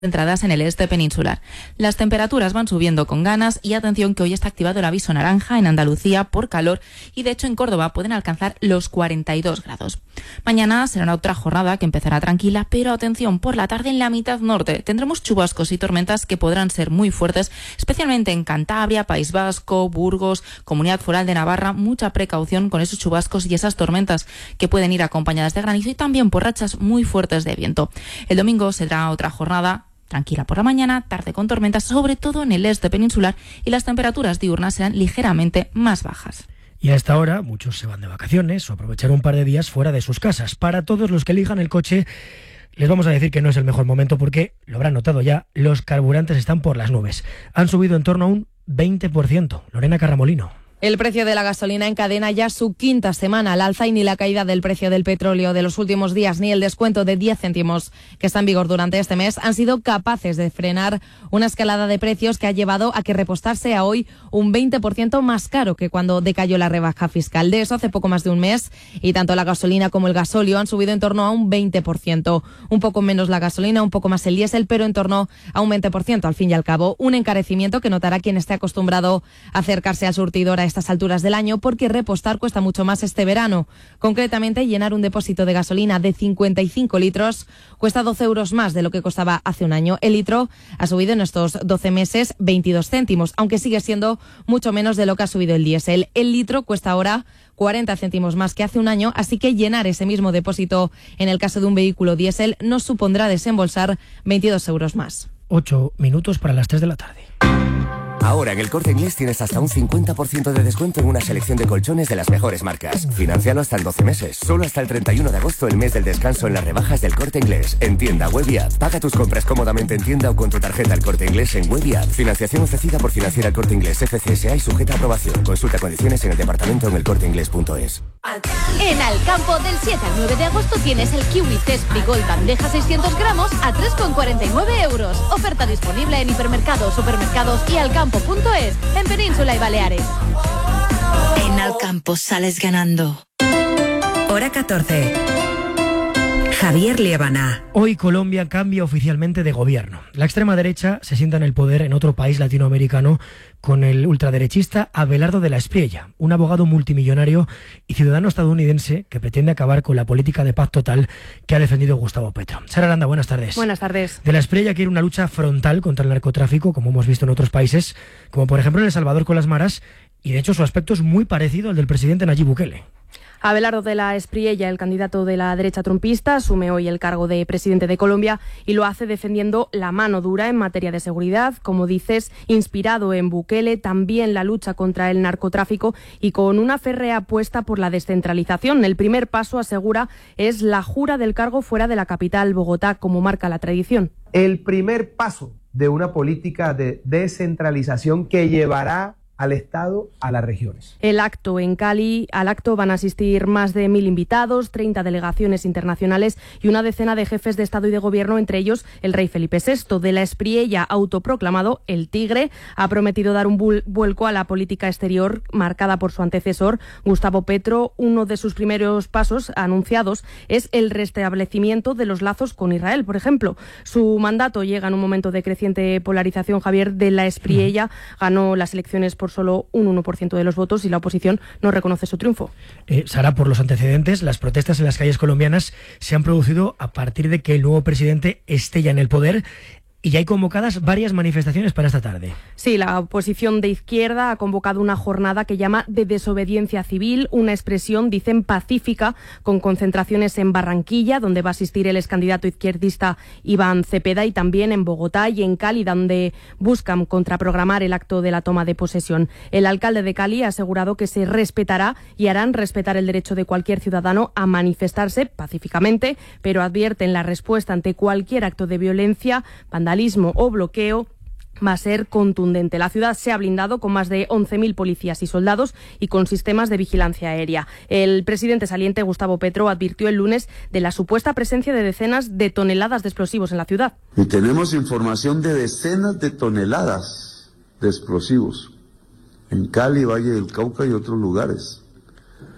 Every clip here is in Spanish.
Entradas en el este peninsular. Las temperaturas van subiendo con ganas y atención que hoy está activado el aviso naranja en Andalucía por calor y de hecho en Córdoba pueden alcanzar los 42 grados. Mañana será otra jornada que empezará tranquila, pero atención, por la tarde en la mitad norte tendremos chubascos y tormentas que podrán ser muy fuertes, especialmente en Cantabria, País Vasco, Burgos, Comunidad Foral de Navarra. Mucha precaución con esos chubascos y esas tormentas que pueden ir acompañadas de granizo y también por rachas muy fuertes de viento. El domingo será otra jornada tranquila por la mañana, tarde con tormentas, sobre todo en el este peninsular, y las temperaturas diurnas serán ligeramente más bajas. Y a esta hora muchos se van de vacaciones o aprovechar un par de días fuera de sus casas. Para todos los que elijan el coche, les vamos a decir que no es el mejor momento porque, lo habrán notado ya, los carburantes están por las nubes. Han subido en torno a un 20%. Lorena Carramolino. El precio de la gasolina encadena ya su quinta semana al alza y ni la caída del precio del petróleo de los últimos días ni el descuento de 10 céntimos que está en vigor durante este mes han sido capaces de frenar una escalada de precios que ha llevado a que Repostar sea hoy un 20% más caro que cuando decayó la rebaja fiscal. De eso hace poco más de un mes y tanto la gasolina como el gasóleo han subido en torno a un 20%. Un poco menos la gasolina, un poco más el diésel, pero en torno a un 20% al fin y al cabo. Un encarecimiento que notará quien esté acostumbrado a acercarse al surtidor a estas alturas del año porque repostar cuesta mucho más este verano. Concretamente, llenar un depósito de gasolina de 55 litros cuesta 12 euros más de lo que costaba hace un año. El litro ha subido en estos 12 meses 22 céntimos, aunque sigue siendo mucho menos de lo que ha subido el diésel. El litro cuesta ahora 40 céntimos más que hace un año, así que llenar ese mismo depósito en el caso de un vehículo diésel nos supondrá desembolsar 22 euros más. 8 minutos para las 3 de la tarde. Ahora en El Corte Inglés tienes hasta un 50% de descuento en una selección de colchones de las mejores marcas. Financialo hasta en 12 meses. Solo hasta el 31 de agosto, el mes del descanso en las rebajas del Corte Inglés. En tienda, web y app. Paga tus compras cómodamente en tienda o con tu tarjeta El Corte Inglés en web y app. Financiación ofrecida por Financiera El Corte Inglés FCSA y sujeta a aprobación. Consulta condiciones en el departamento en elcorteinglés.es. En Alcampo, del 7 al 9 de agosto tienes el Kiwi Zespri Gold bandeja 600 gramos a 3,49 euros. Oferta disponible en hipermercados, supermercados y alcampo.es en Península y Baleares. En Alcampo sales ganando. Hora 14. Javier Liébana. Hoy Colombia cambia oficialmente de gobierno. La extrema derecha se sienta en el poder en otro país latinoamericano con el ultraderechista Abelardo de la Espriella, un abogado multimillonario y ciudadano estadounidense que pretende acabar con la política de paz total que ha defendido Gustavo Petro. Sara Aranda, buenas tardes. Buenas tardes. De la Espriella quiere una lucha frontal contra el narcotráfico, como hemos visto en otros países, como por ejemplo en El Salvador con las maras, y de hecho su aspecto es muy parecido al del presidente Nayib Bukele. Abelardo de la Espriella, el candidato de la derecha trumpista, asume hoy el cargo de presidente de Colombia y lo hace defendiendo la mano dura en materia de seguridad, como dices, inspirado en Bukele, también la lucha contra el narcotráfico y con una férrea apuesta por la descentralización. El primer paso, asegura, es la jura del cargo fuera de la capital, Bogotá, como marca la tradición. El primer paso de una política de descentralización que llevará al Estado, a las regiones. El acto en Cali, al acto van a asistir más de 1.000 invitados, 30 delegaciones internacionales y una decena de jefes de Estado y de Gobierno, entre ellos el rey Felipe VI. De la Espriella, autoproclamado el Tigre, ha prometido dar un vuelco a la política exterior marcada por su antecesor, Gustavo Petro. Uno de sus primeros pasos anunciados es el restablecimiento de los lazos con Israel, por ejemplo. Su mandato llega en un momento de creciente polarización. Javier, de la Espriella ganó las elecciones por solo un 1% de los votos y la oposición no reconoce su triunfo. Sara, por los antecedentes, las protestas en las calles colombianas se han producido a partir de que el nuevo presidente esté ya en el poder. Y ya hay convocadas varias manifestaciones para esta tarde. Sí, la oposición de izquierda ha convocado una jornada que llama de desobediencia civil, una expresión, dicen, pacífica, con concentraciones en Barranquilla, donde va a asistir el excandidato izquierdista Iván Cepeda, y también en Bogotá y en Cali, donde buscan contraprogramar el acto de la toma de posesión. El alcalde de Cali ha asegurado que se respetará y harán respetar el derecho de cualquier ciudadano a manifestarse pacíficamente, pero advierten la respuesta ante cualquier acto de violencia, vandalismo o bloqueo va a ser contundente. La ciudad se ha blindado con más de 11.000 policías y soldados y con sistemas de vigilancia aérea. El presidente saliente, Gustavo Petro, advirtió el lunes de la supuesta presencia de decenas de toneladas de explosivos en la ciudad. Y tenemos información de decenas de toneladas de explosivos en Cali, Valle del Cauca y otros lugares.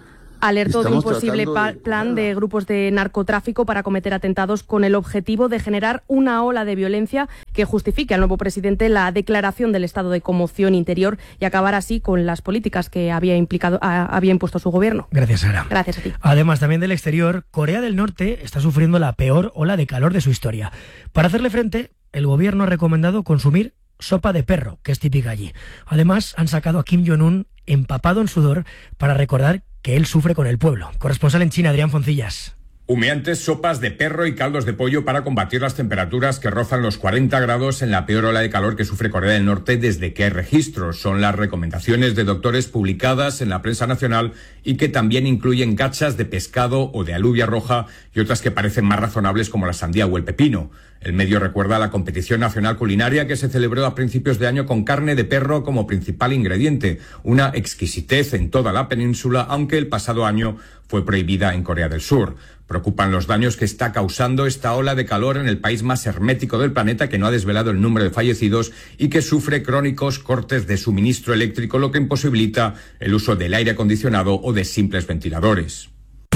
alertó de un posible plan de grupos de narcotráfico para cometer atentados con el objetivo de generar una ola de violencia que justifique al nuevo presidente la declaración del estado de conmoción interior y acabar así con las políticas que había impuesto su gobierno. Gracias, Sara. Gracias a ti. Además, también del exterior, Corea del Norte está sufriendo la peor ola de calor de su historia. Para hacerle frente, el gobierno ha recomendado consumir sopa de perro, que es típica allí. Además, han sacado a Kim Jong-un empapado en sudor para recordar que él sufre con el pueblo. Corresponsal en China, Adrián Foncillas. Humeantes sopas de perro y caldos de pollo para combatir las temperaturas que rozan los 40 grados en la peor ola de calor que sufre Corea del Norte desde que hay registros. Son las recomendaciones de doctores publicadas en la prensa nacional y que también incluyen gachas de pescado o de alubia roja y otras que parecen más razonables como la sandía o el pepino. El medio recuerda a la competición nacional culinaria que se celebró a principios de año con carne de perro como principal ingrediente, una exquisitez en toda la península, aunque el pasado año fue prohibida en Corea del Sur. Preocupan los daños que está causando esta ola de calor en el país más hermético del planeta, que no ha desvelado el número de fallecidos y que sufre crónicos cortes de suministro eléctrico, lo que imposibilita el uso del aire acondicionado o de simples ventiladores.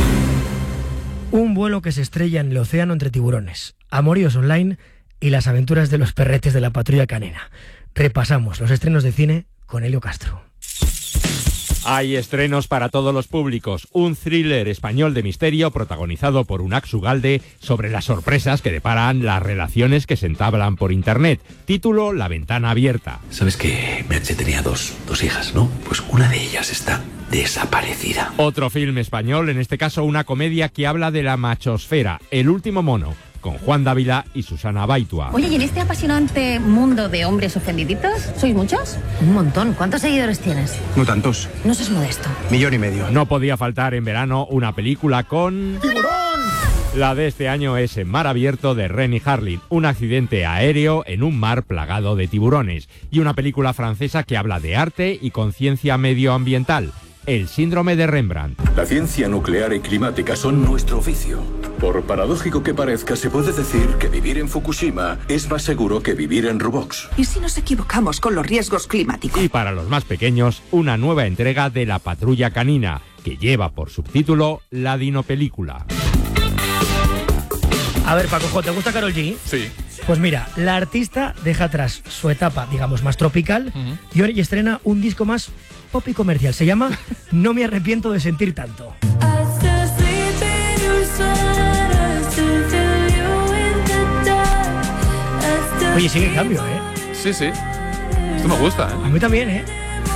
Un vuelo que se estrella en el océano entre tiburones, amoríos online y las aventuras de los perretes de la patrulla canina. Repasamos los estrenos de cine con Helio Castro. Hay estrenos para todos los públicos. Un thriller español de misterio protagonizado por Unax Ugalde sobre las sorpresas que deparan las relaciones que se entablan por internet. Título: La ventana abierta. Sabes que Merche tenía dos hijas, ¿no? Pues una de ellas está desaparecida. Otro film español, en este caso una comedia que habla de la machosfera, El último mono, con Juan Dávila y Susana Baitua. Oye, ¿y en este apasionante mundo de hombres ofendiditos? ¿Sois muchos? Un montón. ¿Cuántos seguidores tienes? No tantos. No seas modesto. 1,5 millones. No podía faltar en verano una película con... ¡Tiburón! La de este año es En mar abierto, de Renny Harlin, un accidente aéreo en un mar plagado de tiburones, y una película francesa que habla de arte y conciencia medioambiental, El síndrome de Rembrandt. La ciencia nuclear y climática son nuestro oficio. Por paradójico que parezca, se puede decir que vivir en Fukushima es más seguro que vivir en Rubox. ¿Y si nos equivocamos con los riesgos climáticos? Y para los más pequeños, una nueva entrega de La patrulla canina, que lleva por subtítulo La dinopelícula. A ver, Paco, ¿te gusta Karol G? Sí. Pues mira, la artista deja atrás su etapa, digamos, más tropical y hoy estrena un disco más pop y comercial. Se llama No me arrepiento de sentir tanto. Oye, sigue en cambio, ¿eh? Sí. Esto me gusta, ¿eh? A mí también, ¿eh?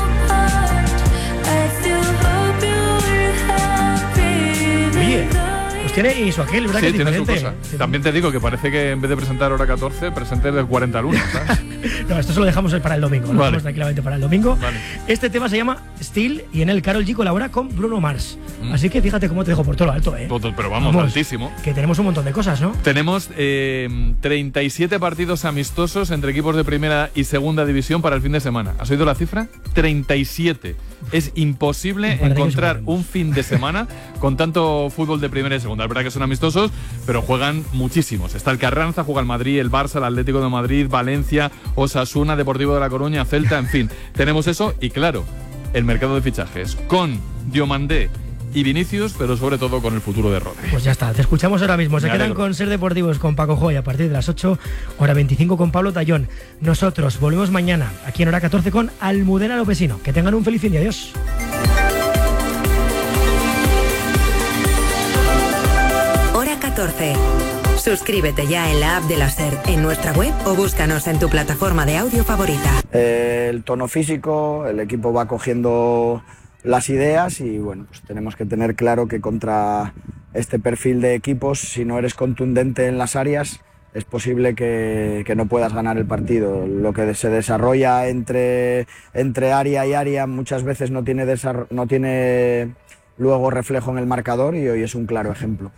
Oye, pues tiene y su aquel, ¿verdad? Sí, que tiene diferente. su cosa. También te digo que parece que en vez de presentar hora 14, presente del 40 al 1, ¿sabes? No, esto se lo dejamos para el domingo. Lo dejamos tranquilamente para el domingo. Vale. Este tema se llama Still y en él Karol G colabora con Bruno Mars. Así que fíjate cómo te dejo por todo lo alto, ¿eh? Pero vamos, altísimo. Que tenemos un montón de cosas, ¿no? Tenemos 37 partidos amistosos entre equipos de primera y segunda división para el fin de semana. ¿Has oído la cifra? 37. Es imposible encontrar un fin de semana con tanto fútbol de primera y segunda. Es verdad que son amistosos, pero juegan muchísimos. Está el Carranza, juega el Madrid, el Barça, el Atlético de Madrid, Valencia, Osasuna, Deportivo de La Coruña, Celta, en fin. Tenemos eso y claro, el mercado de fichajes con Diomandé y Vinicius, pero sobre todo con el futuro de Rodri. Pues ya está, te escuchamos ahora mismo. Se quedan con Ser Deportivos con Paco Joy a partir de las 8, hora 25 con Pablo Tallón. Nosotros volvemos mañana aquí en hora 14 con Almudena Lopesino. Que tengan un feliz fin de adiós. Hora 14. Suscríbete ya en la app de la SER, en nuestra web o búscanos en tu plataforma de audio favorita. El tono físico, el equipo va cogiendo las ideas y bueno, pues tenemos que tener claro que contra este perfil de equipos, si no eres contundente en las áreas, es posible que no puedas ganar el partido. Lo que se desarrolla entre área y área muchas veces no tiene luego reflejo en el marcador y hoy es un claro ejemplo.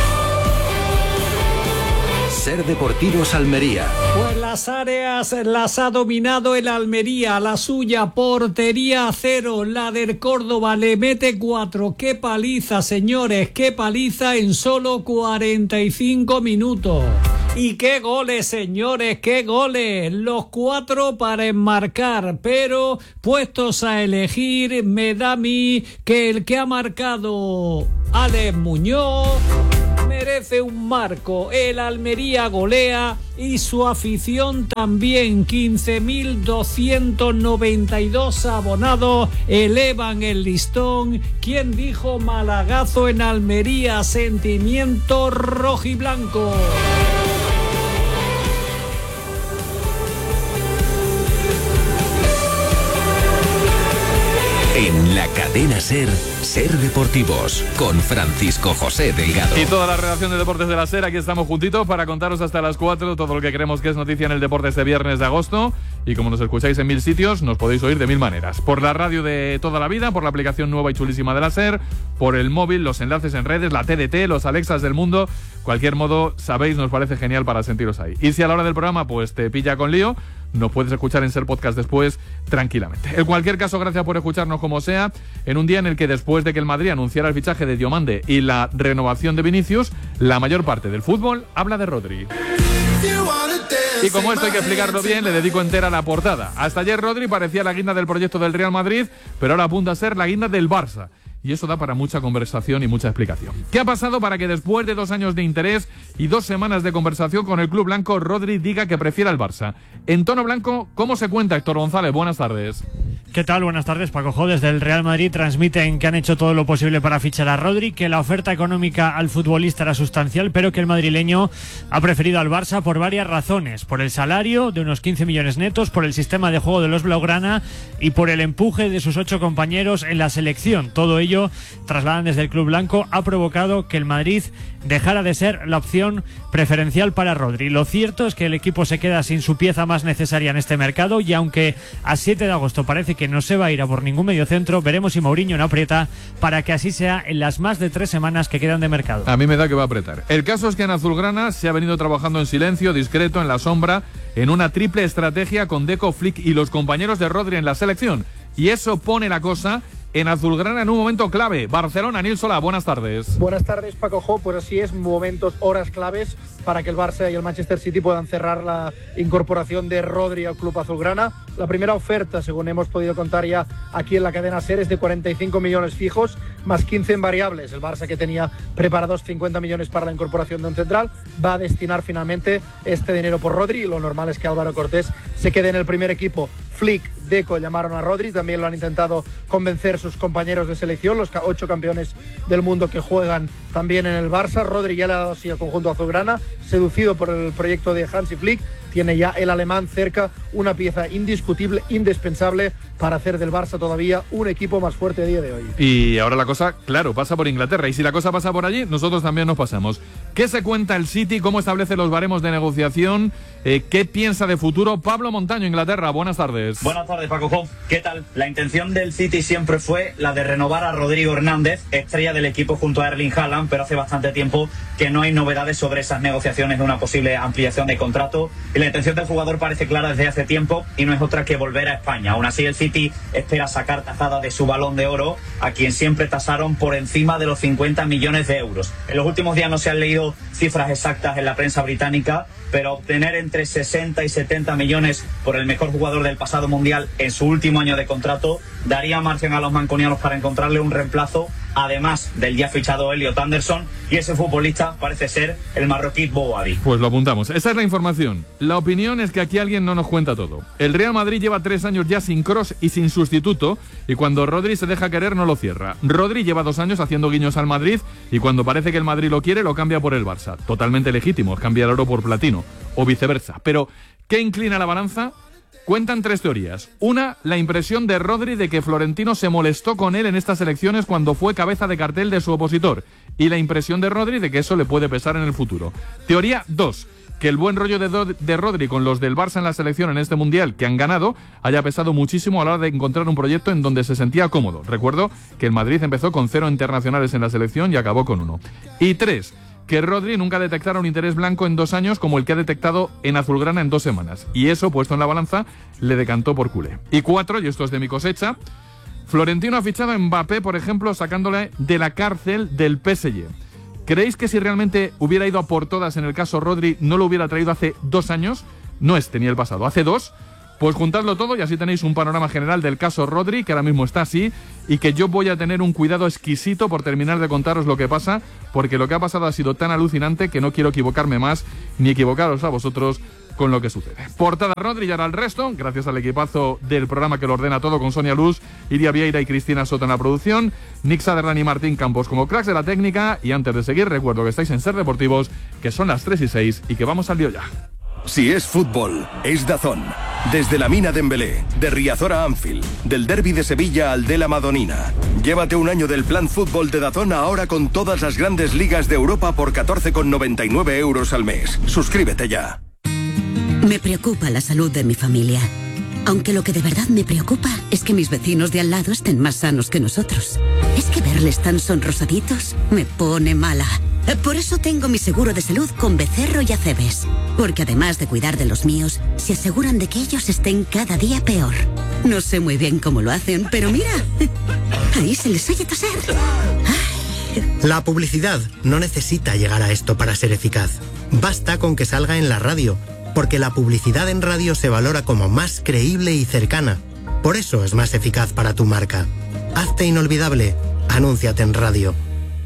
Ser Deportivos Almería. Pues las áreas las ha dominado el Almería, la suya, portería 0, la del Córdoba le mete 4. ¡Qué paliza, señores! ¡Qué paliza en solo 45 minutos! Y qué goles, señores, qué goles. Los 4 para enmarcar, pero puestos a elegir, me da a mí que el que ha marcado Alex Muñoz merece un marco. El Almería golea y su afición también. 15.292 abonados elevan el listón. ¿Quién dijo malagazo en Almería? Sentimiento rojiblanco. En la cadena SER, SER Deportivos, con Francisco José Delgado. Y toda la redacción de Deportes de la SER, aquí estamos juntitos para contaros hasta las 4 todo lo que creemos que es noticia en el deporte este viernes de agosto. Y como nos escucháis en 1000 sitios, nos podéis oír de 1000 maneras. Por la radio de toda la vida, por la aplicación nueva y chulísima de la SER, por el móvil, los enlaces en redes, la TDT, los Alexas del mundo. Cualquier modo, sabéis, nos parece genial para sentiros ahí. Y si a la hora del programa pues te pilla con lío, nos puedes escuchar en SER Podcast después tranquilamente. En cualquier caso, gracias por escucharnos como sea, en un día en el que después de que el Madrid anunciara el fichaje de Diomande y la renovación de Vinicius, la mayor parte del fútbol habla de Rodri. Y como esto hay que explicarlo bien, le dedico entera la portada. Hasta ayer Rodri parecía la guinda del proyecto del Real Madrid, pero ahora apunta a ser la guinda del Barça. Y eso da para mucha conversación y mucha explicación. ¿Qué ha pasado para que después de 2 años de interés y 2 semanas de conversación con el club blanco, Rodri diga que prefiere al Barça? En tono blanco, ¿cómo se cuenta, Héctor González? Buenas tardes. ¿Qué tal? Buenas tardes, Paco Jo. Desde el Real Madrid transmiten que han hecho todo lo posible para fichar a Rodri, que la oferta económica al futbolista era sustancial, pero que el madrileño ha preferido al Barça por varias razones. Por el salario de unos 15 millones netos, por el sistema de juego de los blaugrana y por el empuje de sus 8 compañeros en la selección. Todo ello, trasladan desde el club blanco, ha provocado que el Madrid dejara de ser la opción preferencial para Rodri. Lo cierto es que el equipo se queda sin su pieza más necesaria en este mercado, y aunque a 7 de agosto parece que no se va a ir a por ningún mediocentro, veremos si Mourinho no aprieta para que así sea en las más de 3 semanas que quedan de mercado. A mí me da que va a apretar. El caso es que en azulgrana se ha venido trabajando en silencio, discreto, en la sombra, en una triple estrategia con Deco, Flick y los compañeros de Rodri en la selección. Y eso pone la cosa en azulgrana en un momento clave. Barcelona, Nil Solà, buenas tardes. Buenas tardes, Paco Jo. Pues así es, momentos, horas claves para que el Barça y el Manchester City puedan cerrar la incorporación de Rodri al club azulgrana. La primera oferta, según hemos podido contar ya aquí en la cadena SER, es de 45 millones fijos, más 15 en variables. El Barça, que tenía preparados 50 millones para la incorporación de un central, va a destinar finalmente este dinero por Rodri, y lo normal es que Álvaro Cortés se quede en el primer equipo. Flick, Deco llamaron a Rodri, también lo han intentado convencer sus compañeros de selección, los 8 campeones del mundo que juegan también en el Barça. Rodri ya le ha dado así al conjunto azulgrana, seducido por el proyecto de Hansi Flick. Tiene ya el alemán cerca una pieza indiscutible, indispensable para hacer del Barça todavía un equipo más fuerte a día de hoy. Y ahora la cosa, claro, pasa por Inglaterra. Y si la cosa pasa por allí, nosotros también nos pasamos. ¿Qué se cuenta el City? ¿Cómo establece los baremos de negociación? ¿Qué piensa de futuro? Pablo Montaño, Inglaterra. Buenas tardes. Buenas tardes, Paco Jo. ¿Qué tal? La intención del City siempre fue la de renovar a Rodrigo Hernández, estrella del equipo junto a Erling Haaland, pero hace bastante tiempo que no hay novedades sobre esas negociaciones de una posible ampliación de contrato. Y la intención del jugador parece clara desde hace tiempo y no es otra que volver a España. Aún así, el City espera sacar tajada de su Balón de Oro, a quien siempre tasaron por encima de los 50 millones de euros. En los últimos días no se han leído cifras exactas en la prensa británica, pero obtener entre 60 y 70 millones por el mejor jugador del pasado mundial en su último año de contrato daría margen a los mancunianos para encontrarle un reemplazo, además del ya fichado Elliot Anderson, y ese futbolista parece ser el marroquí Bouhaddi. Pues lo apuntamos. Esa es la información. La opinión es que aquí alguien no nos cuenta todo. El Real Madrid lleva 3 años ya sin Kroos y sin sustituto, y cuando Rodri se deja querer no lo cierra. Rodri lleva 2 años haciendo guiños al Madrid, y cuando parece que el Madrid lo quiere, lo cambia por el Barça. Totalmente legítimo, es cambiar oro por platino, o viceversa. Pero, ¿qué inclina la balanza? Cuentan 3 teorías. Una, la impresión de Rodri de que Florentino se molestó con él en estas elecciones cuando fue cabeza de cartel de su opositor. Y la impresión de Rodri de que eso le puede pesar en el futuro. Teoría 2, que el buen rollo de Rodri con los del Barça en la selección en este Mundial que han ganado haya pesado muchísimo a la hora de encontrar un proyecto en donde se sentía cómodo. Recuerdo que el Madrid empezó con 0 internacionales en la selección y acabó con 1. Y 3, que Rodri nunca detectara un interés blanco en 2 años como el que ha detectado en azulgrana en 2 semanas. Y eso, puesto en la balanza, le decantó por culé. Y 4, y esto es de mi cosecha, Florentino ha fichado a Mbappé, por ejemplo, sacándole de la cárcel del PSG. ¿Creéis que si realmente hubiera ido a por todas en el caso Rodri, no lo hubiera traído hace 2 años? No ni el pasado, hace 2. Pues juntadlo todo y así tenéis un panorama general del caso Rodri, que ahora mismo está así, y que yo voy a tener un cuidado exquisito por terminar de contaros lo que pasa, porque lo que ha pasado ha sido tan alucinante que no quiero equivocarme más, ni equivocaros a vosotros con lo que sucede. Portada Rodri y ahora el resto, gracias al equipazo del programa que lo ordena todo, con Sonia Luz, Iria Vieira y Cristina Soto en la producción, Nick Saderlan y Martín Campos como cracks de la técnica. Y antes de seguir, recuerdo que estáis en Ser Deportivos, que son las 3:06 y que vamos al lío ya. Si es fútbol, es DAZN. Desde la Mina Dembélé, de Riazor a Anfield, del Derbi de Sevilla al de la Madonina. Llévate un año del plan fútbol de DAZN ahora con todas las grandes ligas de Europa por 14,99 € al mes. Suscríbete ya. Me preocupa la salud de mi familia. Aunque lo que de verdad me preocupa es que mis vecinos de al lado estén más sanos que nosotros. Es que verles tan sonrosaditos me pone mala. Por eso tengo mi seguro de salud con Becerro y Acebes. Porque además de cuidar de los míos, se aseguran de que ellos estén cada día peor. No sé muy bien cómo lo hacen, pero mira, ahí se les oye toser. La publicidad no necesita llegar a esto para ser eficaz. Basta con que salga en la radio, porque la publicidad en radio se valora como más creíble y cercana. Por eso es más eficaz para tu marca. Hazte inolvidable. Anúnciate en radio.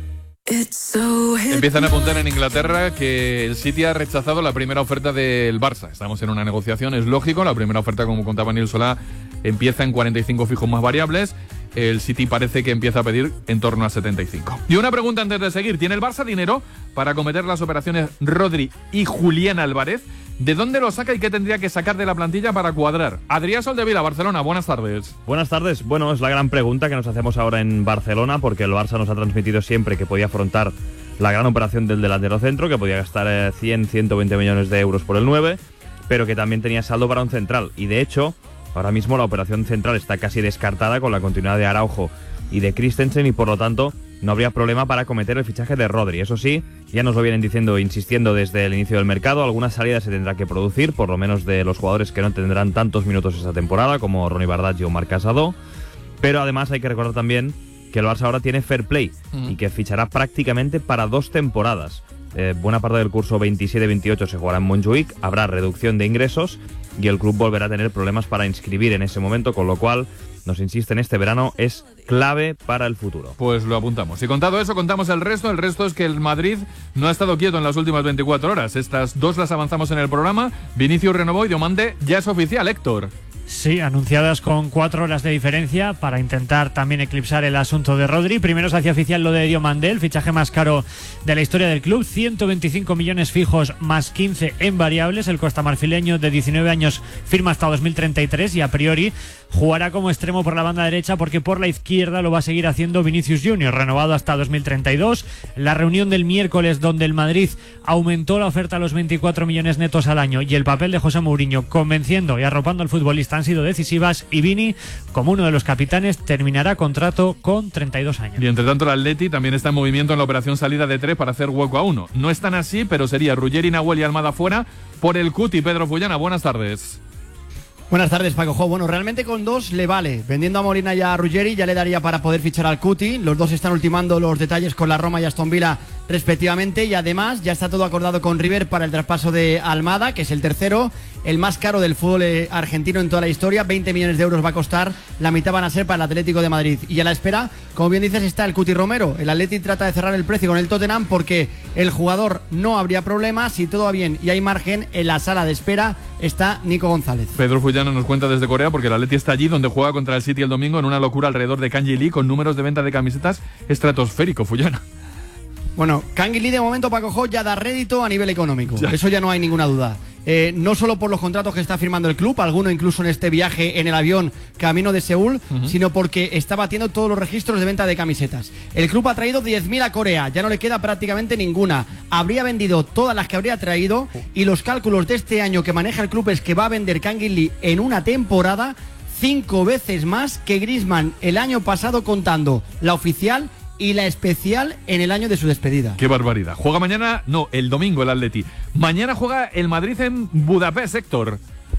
Empiezan a apuntar en Inglaterra que el City ha rechazado la primera oferta del Barça. Estamos en una negociación, es lógico. La primera oferta, como contaba Nil Solá, empieza en 45 fijos más variables. El City parece que empieza a pedir en torno a 75. Y una pregunta antes de seguir. ¿Tiene el Barça dinero para acometer las operaciones Rodri y Julián Álvarez? ¿De dónde lo saca y qué tendría que sacar de la plantilla para cuadrar? Adrián Soldevila, Barcelona, buenas tardes. Buenas tardes. Bueno, es la gran pregunta que nos hacemos ahora en Barcelona, porque el Barça nos ha transmitido siempre que podía afrontar la gran operación del delantero centro, que podía gastar 120 millones de euros por el 9, pero que también tenía saldo para un central. Y de hecho, ahora mismo la operación central está casi descartada con la continuidad de Araujo y de Christensen, y por lo tanto no habría problema para acometer el fichaje de Rodri. Eso sí, ya nos lo vienen diciendo, insistiendo desde el inicio del mercado, algunas salidas se tendrá que producir, por lo menos de los jugadores que no tendrán tantos minutos esta temporada, como Ronny Bardghji o Marc Casado. Pero además hay que recordar también que el Barça ahora tiene fair play y que fichará prácticamente para 2 temporadas. Buena parte del curso 27-28 se jugará en Montjuïc, habrá reducción de ingresos y el club volverá a tener problemas para inscribir en ese momento, con lo cual, nos insisten, este verano es clave para el futuro. Pues lo apuntamos. Y contado eso, contamos el resto. El resto es que el Madrid no ha estado quieto en las últimas 24 horas. Estas 2 las avanzamos en el programa. Vinicius renovó y Diomande ya es oficial, Héctor. Sí, anunciadas con 4 horas de diferencia para intentar también eclipsar el asunto de Rodri. Primero se hacía oficial lo de Diomande, el fichaje más caro de la historia del club, 125 millones fijos más 15 en variables. El costamarfileño de 19 años firma hasta 2033 y a priori jugará como extremo por la banda derecha, porque por la izquierda lo va a seguir haciendo Vinicius Junior, renovado hasta 2032. La reunión del miércoles, donde el Madrid aumentó la oferta a los 24 millones netos al año, y el papel de José Mourinho convenciendo y arropando al futbolista han sido decisivas, y Vini, como uno de los capitanes, terminará contrato con 32 años. Y entre tanto el Atleti también está en movimiento en la operación salida de 3 para hacer hueco a 1. No están así, pero sería Ruggeri, Nahuel y Almada fuera por el Cuti. Pedro Fullana, buenas tardes. Buenas tardes, Paco Jo. Bueno, realmente con 2 le vale. Vendiendo a Molina y a Ruggeri ya le daría para poder fichar al Cuti. Los 2 están ultimando los detalles con la Roma y Aston Villa respectivamente, y además ya está todo acordado con River para el traspaso de Almada, que es el tercero, el más caro del fútbol argentino en toda la historia. 20 millones de euros va a costar, la mitad van a ser para el Atlético de Madrid. Y a la espera, como bien dices, está el Cuti Romero. El Atleti trata de cerrar el precio con el Tottenham, porque el jugador no habría problema. Si todo va bien y hay margen, en la sala de espera está Nico González. Pedro Fullana nos cuenta desde Corea, porque el Atleti está allí donde juega contra el City el domingo, en una locura alrededor de Kang Lee, con números de venta de camisetas estratosféricos. Fullana. Bueno, Kang Lee de momento, Paco Jo, ya da rédito a nivel económico. Eso ya no hay ninguna duda. No solo por los contratos que está firmando el club, alguno incluso en este viaje en el avión camino de Seúl, sino porque está batiendo todos los registros de venta de camisetas. El club ha traído 10.000 a Corea, ya no le queda prácticamente ninguna. Habría vendido todas las que habría traído, y los cálculos de este año que maneja el club es que va a vender Kang Lee en una temporada 5 veces más que Griezmann el año pasado, contando la oficial y la especial en el año de su despedida. ¡Qué barbaridad! Juega mañana, no, el domingo el Atleti. Mañana juega el Madrid en Budapest, Héctor.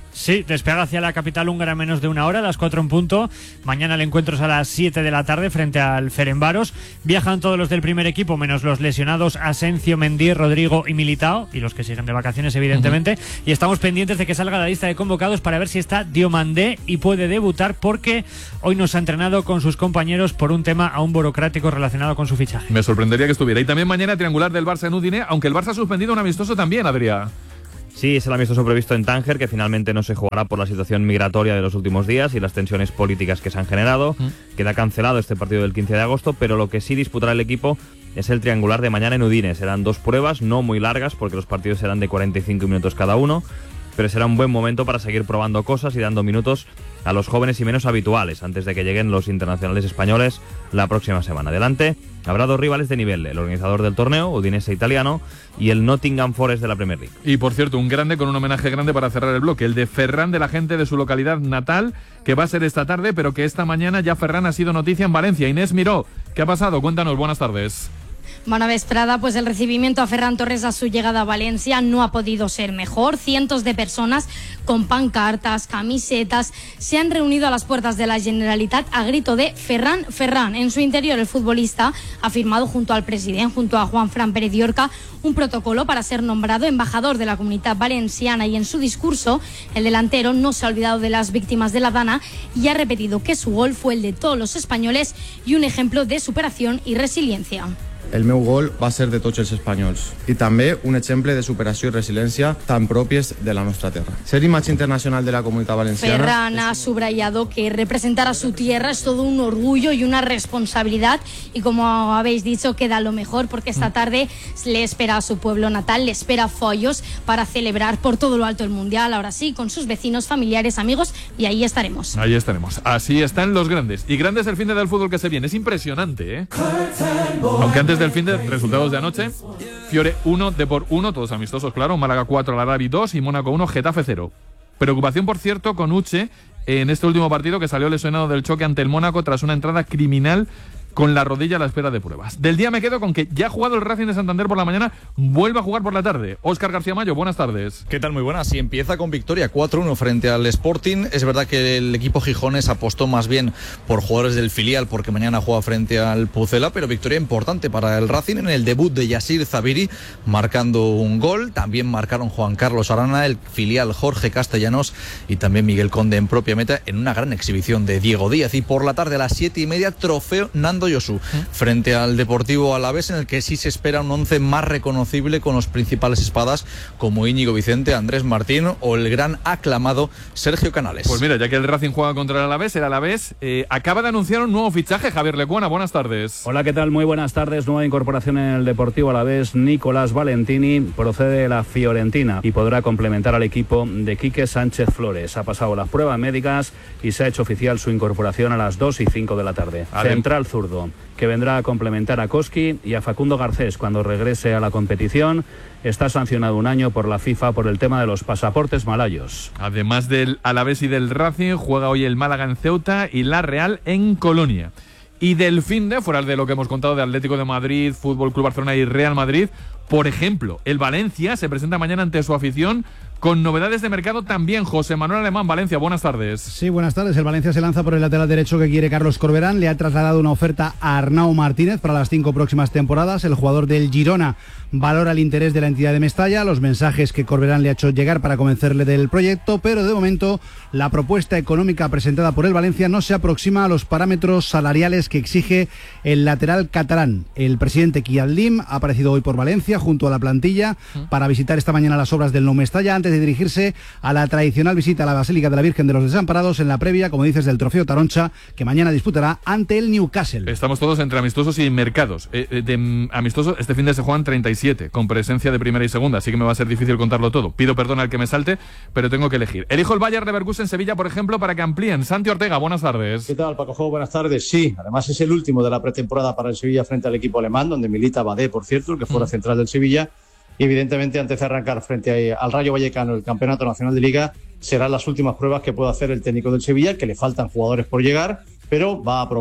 Sí, despega hacia la capital húngara en menos de una hora, a las 4 en punto. Mañana el encuentro es a las 7 de la tarde frente al Ferencváros. Viajan todos los del primer equipo, menos los lesionados Asencio, Mendy, Rodrigo y Militao, y los que siguen de vacaciones, evidentemente. Y estamos pendientes de que salga la lista de convocados para ver si está Diomandé y puede debutar, porque hoy nos ha entrenado con sus compañeros por un tema aún burocrático relacionado con su fichaje. Me sorprendería que estuviera. Y también mañana triangular del Barça en Udine, aunque el Barça ha suspendido un amistoso también, Adrián. Sí, es el amistoso previsto en Tánger, que finalmente no se jugará por la situación migratoria de los últimos días y las tensiones políticas que se han generado. Queda cancelado este partido del 15 de agosto, pero lo que sí disputará el equipo es el triangular de mañana en Udine. Serán 2 pruebas, no muy largas, porque los partidos serán de 45 minutos cada uno, pero será un buen momento para seguir probando cosas y dando minutos a los jóvenes y menos habituales antes de que lleguen los internacionales españoles la próxima semana. Adelante habrá 2 rivales de nivel, el organizador del torneo, Udinese italiano, y el Nottingham Forest de la Premier League. Y por cierto, un grande con un homenaje grande para cerrar el bloque, el de Ferran, de la gente de su localidad natal, que va a ser esta tarde, pero que esta mañana ya Ferran ha sido noticia en Valencia. Inés Miró, ¿qué ha pasado? Cuéntanos, buenas tardes. Bona vesprada, pues el recibimiento a Ferran Torres a su llegada a Valencia no ha podido ser mejor. Cientos de personas con pancartas, camisetas, se han reunido a las puertas de la Generalitat a grito de Ferran, Ferran. En su interior, el futbolista ha firmado junto al presidente, junto a Juanfran Pérez Llorca, un protocolo para ser nombrado embajador de la Comunitat Valenciana, y en su discurso el delantero no se ha olvidado de las víctimas de la Dana y ha repetido que su gol fue el de todos los españoles y un ejemplo de superación y resiliencia. El meu gol va ser de tots els espanyols i també un exemple de superació i resiliència tan pròpies de la nostra terra. Ser imatge internacional de la Comunitat Valenciana... Ferran ha subrayado que representar a su tierra es todo un orgullo y una responsabilidad, y como habéis dicho, queda lo mejor porque esta tarde le espera a su pueblo natal, le espera Follos para celebrar por todo lo alto el Mundial, ahora sí, con sus vecinos, familiares, amigos, y ahí estaremos. Ahí estaremos. Así están los grandes. Y grandes el fin del fútbol que se viene. Es impresionante, ¿eh? Aunque antes del fin de resultados de anoche, Fiore 1, Depor 1, todos amistosos, claro, Málaga 4, Alarabi 2 y Mónaco 1, Getafe 0. Preocupación, por cierto, con Uche en este último partido, que salió lesionado del choque ante el Mónaco tras una entrada criminal con la rodilla a la espera de pruebas. Del día me quedo con que ya ha jugado el Racing de Santander por la mañana, vuelve a jugar por la tarde. Óscar García Mayo, buenas tardes. ¿Qué tal? Muy buenas. Y empieza con victoria 4-1 frente al Sporting. Es verdad que el equipo gijones apostó más bien por jugadores del filial, porque mañana juega frente al Pucela, pero victoria importante para el Racing en el debut de Yassir Zabiri, marcando un gol. También marcaron Juan Carlos Arana, el filial Jorge Castellanos y también Miguel Conde en propia meta, en una gran exhibición de Diego Díaz. Y por la tarde a las 7:30, trofeo Nando Yosu frente al Deportivo Alavés, en el que sí se espera un 11 más reconocible, con los principales espadas como Íñigo Vicente, Andrés Martín o el gran aclamado Sergio Canales. Pues mira, ya que el Racing juega contra el Alavés acaba de anunciar un nuevo fichaje. Javier Lecuona, buenas tardes. Hola, ¿qué tal? Muy buenas tardes. Nueva incorporación en el Deportivo Alavés. Nicolás Valentini procede de la Fiorentina y podrá complementar al equipo de Quique Sánchez Flores. Ha pasado las pruebas médicas y se ha hecho oficial su incorporación a las 2:05 de la tarde. Central zurdo, que vendrá a complementar a Koski y a Facundo Garcés cuando regrese a la competición. Está sancionado un año por la FIFA por el tema de los pasaportes malayos. Además del Alavés y del Racing, juega hoy el Málaga en Ceuta y la Real en Colonia. Y del finde, fuera de lo que hemos contado de Atlético de Madrid, Fútbol Club Barcelona y Real Madrid, por ejemplo, el Valencia se presenta mañana ante su afición con novedades de mercado también. José Manuel Alemán, Valencia, buenas tardes. Sí, buenas tardes. El Valencia se lanza por el lateral derecho que quiere Carlos Corberán. Le ha trasladado una oferta a Arnau Martínez para las 5 próximas temporadas. El jugador del Girona valora el interés de la entidad de Mestalla, los mensajes que Corberán le ha hecho llegar para convencerle del proyecto, pero de momento la propuesta económica presentada por el Valencia no se aproxima a los parámetros salariales que exige el lateral catalán. El presidente Kiadlim ha aparecido hoy por Valencia junto a la plantilla para visitar esta mañana las obras del Nou Mestalla, antes de dirigirse a la tradicional visita a la Basílica de la Virgen de los Desamparados en la previa, como dices, del Trofeo Taroncha, que mañana disputará ante el Newcastle. Estamos todos entre amistosos y mercados. De amistosos, este fin de se juegan 37, con presencia de primera y segunda, así que me va a ser difícil contarlo todo. Pido perdón al que me salte, pero tengo que elegir. Elijo el Bayer Leverkusen en Sevilla, por ejemplo, para que amplíen. Santi Ortega, buenas tardes. ¿Qué tal, Paco Jo? Buenas tardes. Sí, además es el último de la pretemporada para el Sevilla frente al equipo alemán, donde milita Badé, por cierto, el que fuera central del Sevilla. Y evidentemente, antes de arrancar frente al Rayo Vallecano el Campeonato Nacional de Liga, serán las últimas pruebas que puede hacer el técnico del Sevilla, que le faltan jugadores por llegar, pero va a probar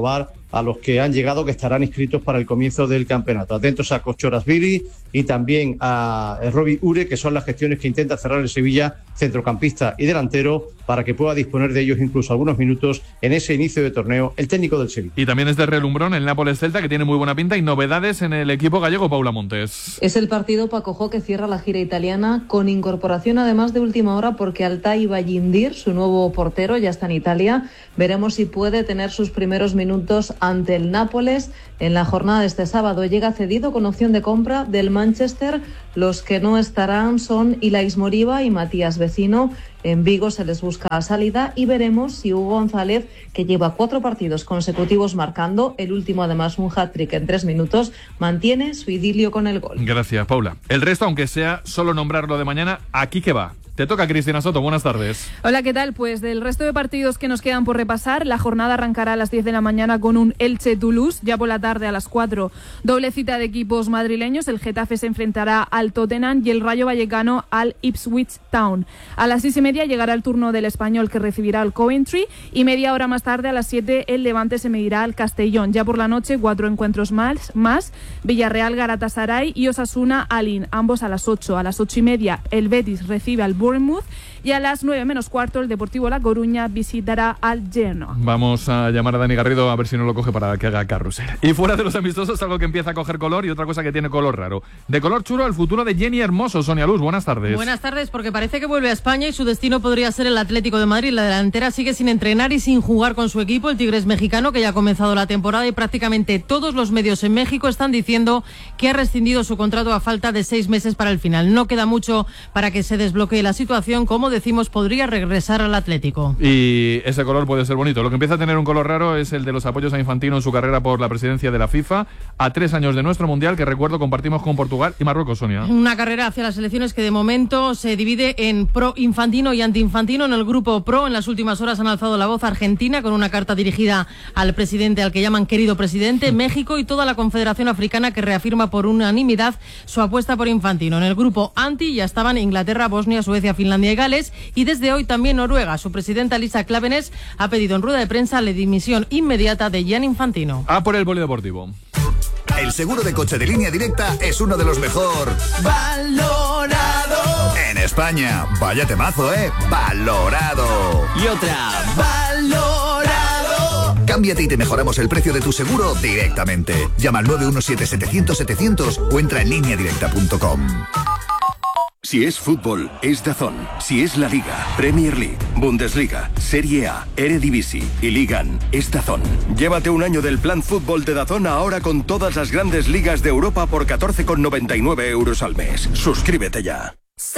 a los que han llegado que estarán inscritos para el comienzo del campeonato. Atentos a Kochorasvili y también a Robbie Ure, que son las gestiones que intenta cerrar el Sevilla, centrocampista y delantero, para que pueda disponer de ellos incluso algunos minutos en ese inicio de torneo el técnico del Sevilla. Y también es de relumbrón el Nápoles-Celta, que tiene muy buena pinta, y novedades en el equipo gallego, Paula Montes. Es el partido, Paco Jo, que cierra la gira italiana, con incorporación además de última hora, porque Altay Bayindir, su nuevo portero, ya está en Italia. Veremos si puede tener sus primeros minutos ante el Nápoles en la jornada de este sábado. Llega cedido con opción de compra del Manchester. Los que no estarán son Ilaix Moriba y Matías Vecino. En Vigo se les busca salida y veremos si Hugo González, que lleva 4 partidos consecutivos marcando, el último además un hat-trick en 3 minutos, mantiene su idilio con el gol. Gracias, Paula. El resto, aunque sea solo nombrarlo de mañana, aquí que va. Te toca, Cristina Soto, buenas tardes. Hola, ¿qué tal? Pues del resto de partidos que nos quedan por repasar, la jornada arrancará a las 10 de la mañana con un Elche-Toulouse, ya por la tarde a las 4, doble cita de equipos madrileños, el Getafe se enfrentará al Tottenham y el Rayo Vallecano al Ipswich Town. A las 6:30 llegará el turno del Español, que recibirá al Coventry, y media hora más tarde, a las 7, el Levante se medirá al Castellón. Ya por la noche, 4 encuentros más, Villarreal Galatasaray y Osasuna Alin, ambos a las 8. A las 8:30 el Betis recibe al Bournemouth y a las 9 menos cuarto el Deportivo La Coruña visitará al Genoa. Vamos a llamar a Dani Garrido a ver si no lo coge para que haga carrusel. Y fuera de los amistosos, algo que empieza a coger color y otra cosa que tiene color raro. De color chulo, el futuro de Jenny Hermoso. Sonia Luz, buenas tardes. Buenas tardes, porque parece que vuelve a España y su destino podría ser el Atlético de Madrid. La delantera sigue sin entrenar y sin jugar con su equipo, el Tigres mexicano, que ya ha comenzado la temporada, y prácticamente todos los medios en México están diciendo que ha rescindido su contrato a falta de 6 meses para el final. No queda mucho para que se desbloquee la situación. Como decimos, podría regresar al Atlético. Y ese color puede ser bonito. Lo que empieza a tener un color raro es el de los apoyos a Infantino en su carrera por la presidencia de la FIFA, a 3 años de nuestro Mundial, que recuerdo compartimos con Portugal y Marruecos, Sonia. Una carrera hacia las elecciones que de momento se divide en pro-Infantino y anti-Infantino. En el grupo pro, en las últimas horas han alzado la voz Argentina, con una carta dirigida al presidente, al que llaman querido presidente, México y toda la Confederación Africana, que reafirma por unanimidad su apuesta por Infantino. En el grupo anti ya estaban Inglaterra, Bosnia, Suecia, Finlandia y Gales, y desde hoy también Noruega. Su presidenta Lisa Klaveness ha pedido en rueda de prensa la dimisión inmediata de Gianni Infantino. A por el polideportivo. El seguro de coche de Línea Directa es uno de los mejor valorado en España. Vaya temazo, valorado. Y otra, valorado. Cámbiate y te mejoramos el precio de tu seguro directamente. Llama al 917-700-700 o entra en lineadirecta.com. Si es fútbol, es DAZN. Si es la Liga, Premier League, Bundesliga, Serie A, Eredivisie y Ligan, es DAZN. Llévate un año del plan fútbol de DAZN ahora con todas las grandes ligas de Europa por 14,99 € al mes. Suscríbete ya.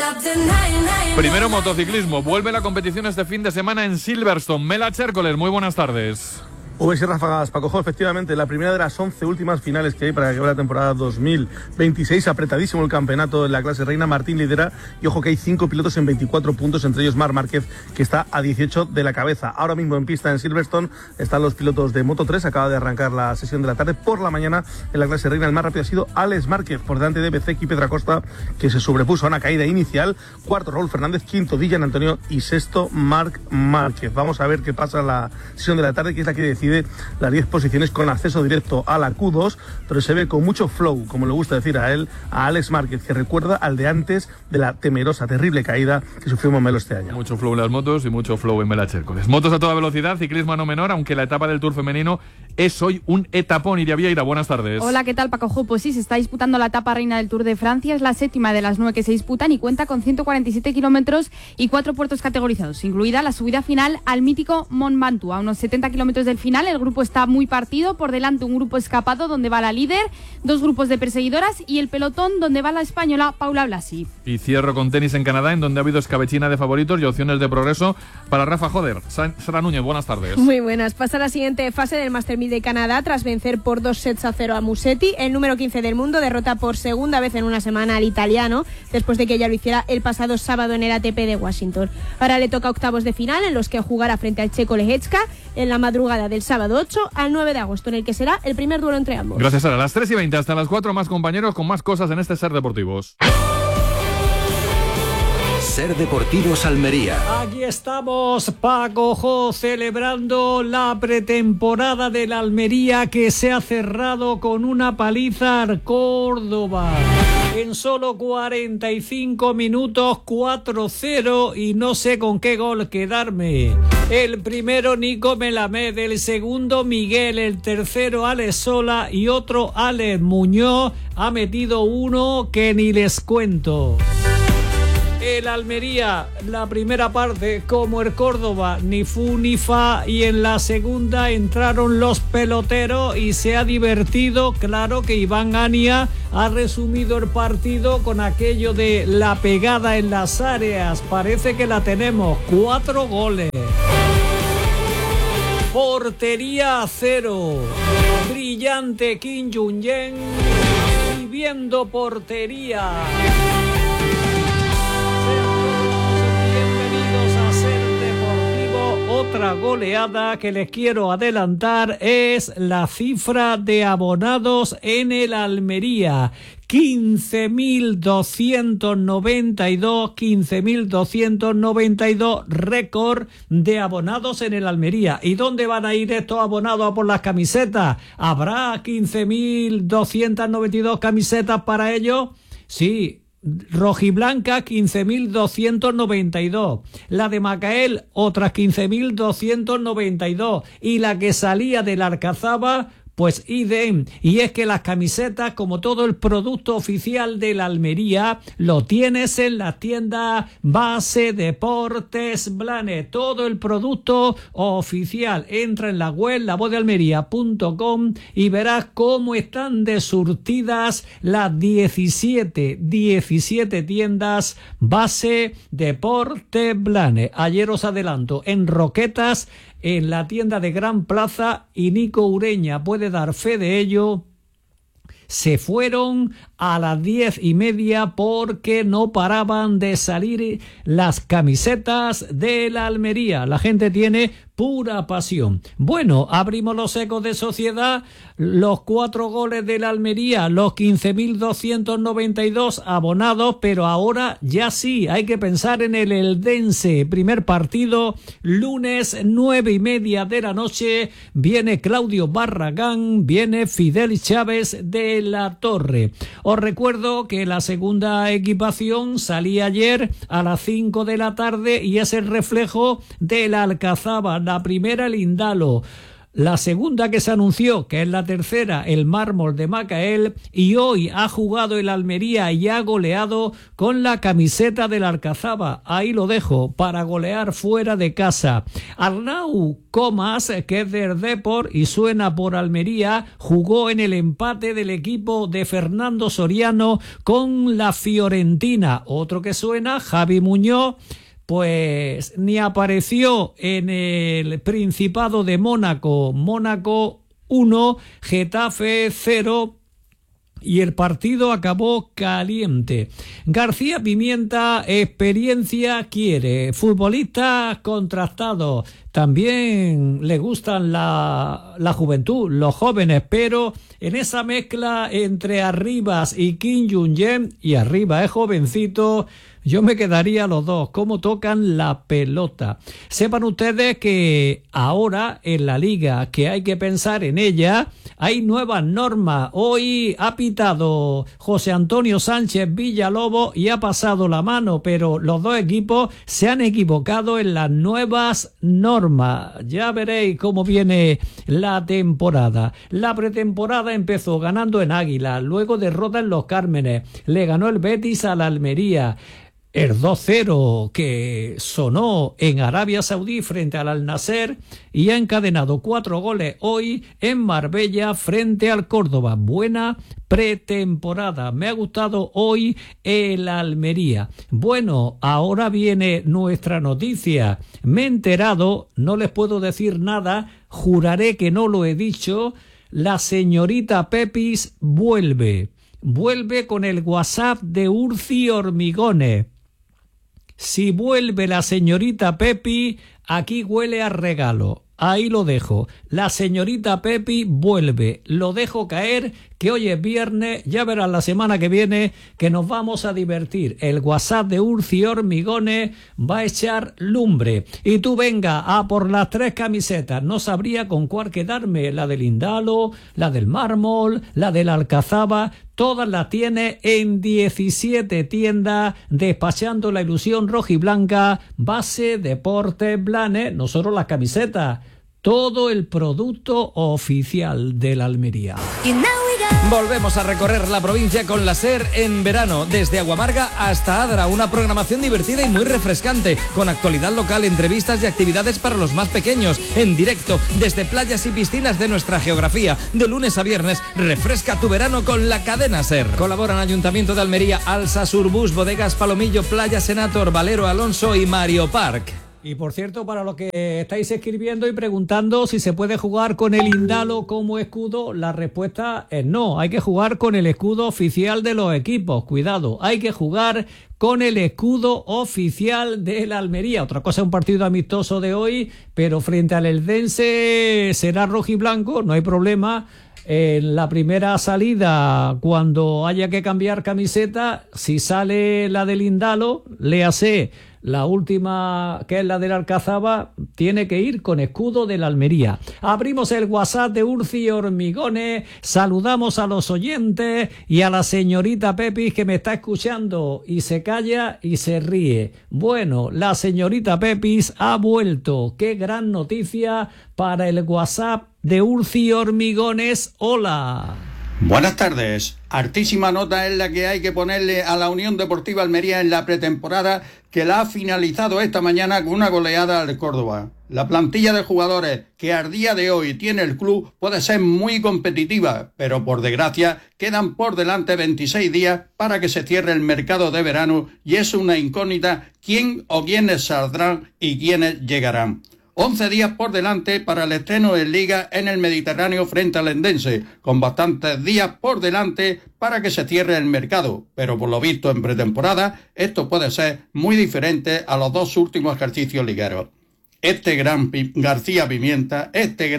Primero motociclismo. Vuelve la competición este fin de semana en Silverstone. Mela Chércoles, muy buenas tardes. V6 Ráfagas, Paco Jo, efectivamente, la primera de las 11 últimas finales que hay para que acabe la temporada 2026. Apretadísimo el campeonato en la clase reina. Martín lidera y ojo que hay 5 pilotos en 24 puntos, entre ellos Marc Márquez, que está a 18 de la cabeza. Ahora mismo en pista en Silverstone están los pilotos de Moto3. Acaba de arrancar la sesión de la tarde. Por la mañana en la clase reina el más rápido ha sido Alex Márquez, por delante de Bezzecchi y Pedro Acosta, que se sobrepuso a una caída inicial. Cuarto Raúl Fernández, quinto Dillan Antonio y sexto Marc Márquez. Vamos a ver qué pasa en la sesión de la tarde, que es la que decide las 10 posiciones con acceso directo a la Q2, pero se ve con mucho flow, como le gusta decir a él, a Alex Márquez, que recuerda al de antes de la temerosa, terrible caída que sufrió Momelo este año. Mucho flow en las motos y mucho flow en Mela Chércoles. Motos a toda velocidad, ciclismo a no menor, aunque la etapa del Tour femenino es hoy un etapón. Iria Vieira, buenas tardes. Hola, ¿qué tal, Paco Jo? Pues sí, se está disputando la etapa reina del Tour de Francia, es la 7ª de las 9 que se disputan y cuenta con 147 kilómetros y 4 puertos categorizados, incluida la subida final al mítico Mont Ventoux. A unos 70 kilómetros del final, el grupo está muy partido. Por delante un grupo escapado donde va la líder, 2 grupos de perseguidoras y el pelotón donde va la española Paula Blasi. Y cierro con tenis en Canadá, en donde ha habido escabechina de favoritos y opciones de progreso para Rafa Joder. Sara Núñez, buenas tardes. Muy buenas. Pasa la siguiente fase del Master 1000 de Canadá tras vencer por 2-0 a Musetti. El número 15 del mundo derrota por segunda vez en una semana al italiano, después de que ella lo hiciera el pasado sábado en el ATP de Washington. Ahora le toca octavos de final, en los que jugará frente al checo Lehecka en la madrugada del sábado 8 al 9 de agosto, en el que será el primer duelo entre ambos. Gracias, Sara. A las 3:20 hasta las 4, más compañeros con más cosas en este Ser Deportivos. Ser Deportivos Almería. Aquí estamos, Paco Jo, celebrando la pretemporada del Almería, que se ha cerrado con una paliza al Córdoba. En solo 45 minutos, 4-0, y no sé con qué gol quedarme. El primero, Nico Melamed; el segundo, Miguel; el tercero, Alex Sola; y otro, Alex Muñoz. Ha metido uno que ni les cuento. El Almería, la primera parte, como el Córdoba, ni fu ni fa, y en la segunda entraron los peloteros y se ha divertido. Claro que Iván Ania ha resumido el partido con aquello de la pegada en las áreas. Parece que la tenemos. 4 goles. Portería 0. Brillante Kim Jong-un. Y viendo portería. Otra goleada que les quiero adelantar es la cifra de abonados en el Almería. 15.292 récord de abonados en el Almería. ¿Y dónde van a ir estos abonados a por las camisetas? ¿Habrá 15.292 camisetas para ellos? Sí. Rojiblanca, 15.292. La de Macael, otras 15.292. Y la que salía del Alcazaba, pues idem. Y es que las camisetas, como todo el producto oficial de la Almería, lo tienes en la tienda Base Deportes Blanes. Todo el producto oficial. Entra en la web lavozdealmería.com y verás cómo están desurtidas las 17 tiendas Base Deportes Blanes. Ayer os adelanto, en Roquetas, en la tienda de Gran Plaza, y Nico Ureña puede dar fe de ello, se fueron a las 10:30 porque no paraban de salir las camisetas de la Almería. La gente tiene pura pasión. Bueno, abrimos los ecos de sociedad, los 4 goles de la Almería, los 15.292 abonados, pero ahora ya sí, hay que pensar en el Eldense. Primer partido, lunes 9:30 de la noche, viene Claudio Barragán, viene Fidel Chávez de la Torre. Os recuerdo que la segunda equipación salía ayer a las 5 de la tarde y es el reflejo de la Alcazaba. La primera, el Indalo. La segunda, que se anunció, que es la tercera, el Mármol de Macael, y hoy ha jugado el Almería y ha goleado con la camiseta del Alcazaba. Ahí lo dejo, para golear fuera de casa. Arnau Comas, que es del Depor y suena por Almería, jugó en el empate del equipo de Fernando Soriano con la Fiorentina. Otro que suena, Javi Muñoz, pues ni apareció en el Principado de Mónaco. Mónaco 1, Getafe 0. Y el partido acabó caliente. García Pimienta, experiencia quiere. Futbolista contrastado. También le gustan la juventud, los jóvenes, pero en esa mezcla entre Arribas y Kim Jong-un, y Arribas es jovencito, yo me quedaría los dos, cómo tocan la pelota. Sepan ustedes que ahora en la liga, que hay que pensar en ella, hay nuevas normas. Hoy ha pitado José Antonio Sánchez Villalobos y ha pasado la mano, pero los dos equipos se han equivocado en las nuevas normas. Ya veréis cómo viene la temporada. La pretemporada empezó ganando en Águila, luego derrota en Los Cármenes, le ganó el Betis a la Almería. El 2-0 que sonó en Arabia Saudí frente al Al-Nasser, y ha encadenado 4 goles hoy en Marbella frente al Córdoba. Buena pretemporada. Me ha gustado hoy el Almería. Bueno, ahora viene nuestra noticia. Me he enterado, no les puedo decir nada, juraré que no lo he dicho, la señorita Pepis vuelve. Vuelve con el WhatsApp de Urci Hormigones. Si vuelve la señorita Pepi, aquí huele a regalo. Ahí lo dejo. La señorita Pepi vuelve. Lo dejo caer, que hoy es viernes. Ya verás la semana que viene que nos vamos a divertir. El WhatsApp de Urci Hormigones va a echar lumbre. Y tú venga a por las 3 camisetas. No sabría con cuál quedarme. La del Indalo, la del Mármol, la del Alcazaba. Todas las tiene en 17 tiendas, despachando la ilusión rojiblanca, Base Deportes Blanes, no solo las camisetas, todo el producto oficial de la Almería. Volvemos a recorrer la provincia con la SER en verano, desde Aguamarga hasta Adra, una programación divertida y muy refrescante, con actualidad local, entrevistas y actividades para los más pequeños, en directo, desde playas y piscinas de nuestra geografía, de lunes a viernes. Refresca tu verano con la cadena SER. Colaboran Ayuntamiento de Almería, Alsa, Surbus, Bodegas Palomillo, Playa Senator, Valero Alonso y Mario Park. Y por cierto, para los que estáis escribiendo y preguntando si se puede jugar con el Indalo como escudo, la respuesta es no. Hay que jugar con el escudo oficial de los equipos. Cuidado, hay que jugar con el escudo oficial de la Almería. Otra cosa es un partido amistoso de hoy, pero frente al Eldense será rojo y blanco, no hay problema. En la primera salida, cuando haya que cambiar camiseta, si sale la del Indalo, léase la última, que es la del Alcazaba, tiene que ir con escudo de la Almería. Abrimos el WhatsApp de Urci Hormigones, saludamos a los oyentes y a la señorita Pepis, que me está escuchando y se calla y se ríe. Bueno, la señorita Pepis ha vuelto. ¡Qué gran noticia para el WhatsApp de Urci Hormigones! ¡Hola! Buenas tardes. Hartísima nota es la que hay que ponerle a la Unión Deportiva Almería en la pretemporada, que la ha finalizado esta mañana con una goleada al Córdoba. La plantilla de jugadores que al día de hoy tiene el club puede ser muy competitiva, pero por desgracia quedan por delante 26 días para que se cierre el mercado de verano y es una incógnita quién o quiénes saldrán y quiénes llegarán. 11 días por delante para el estreno en Liga en el Mediterráneo frente al Eldense, con bastantes días por delante para que se cierre el mercado, pero por lo visto en pretemporada esto puede ser muy diferente a los 2 últimos ejercicios ligueros. Este gran García Pimienta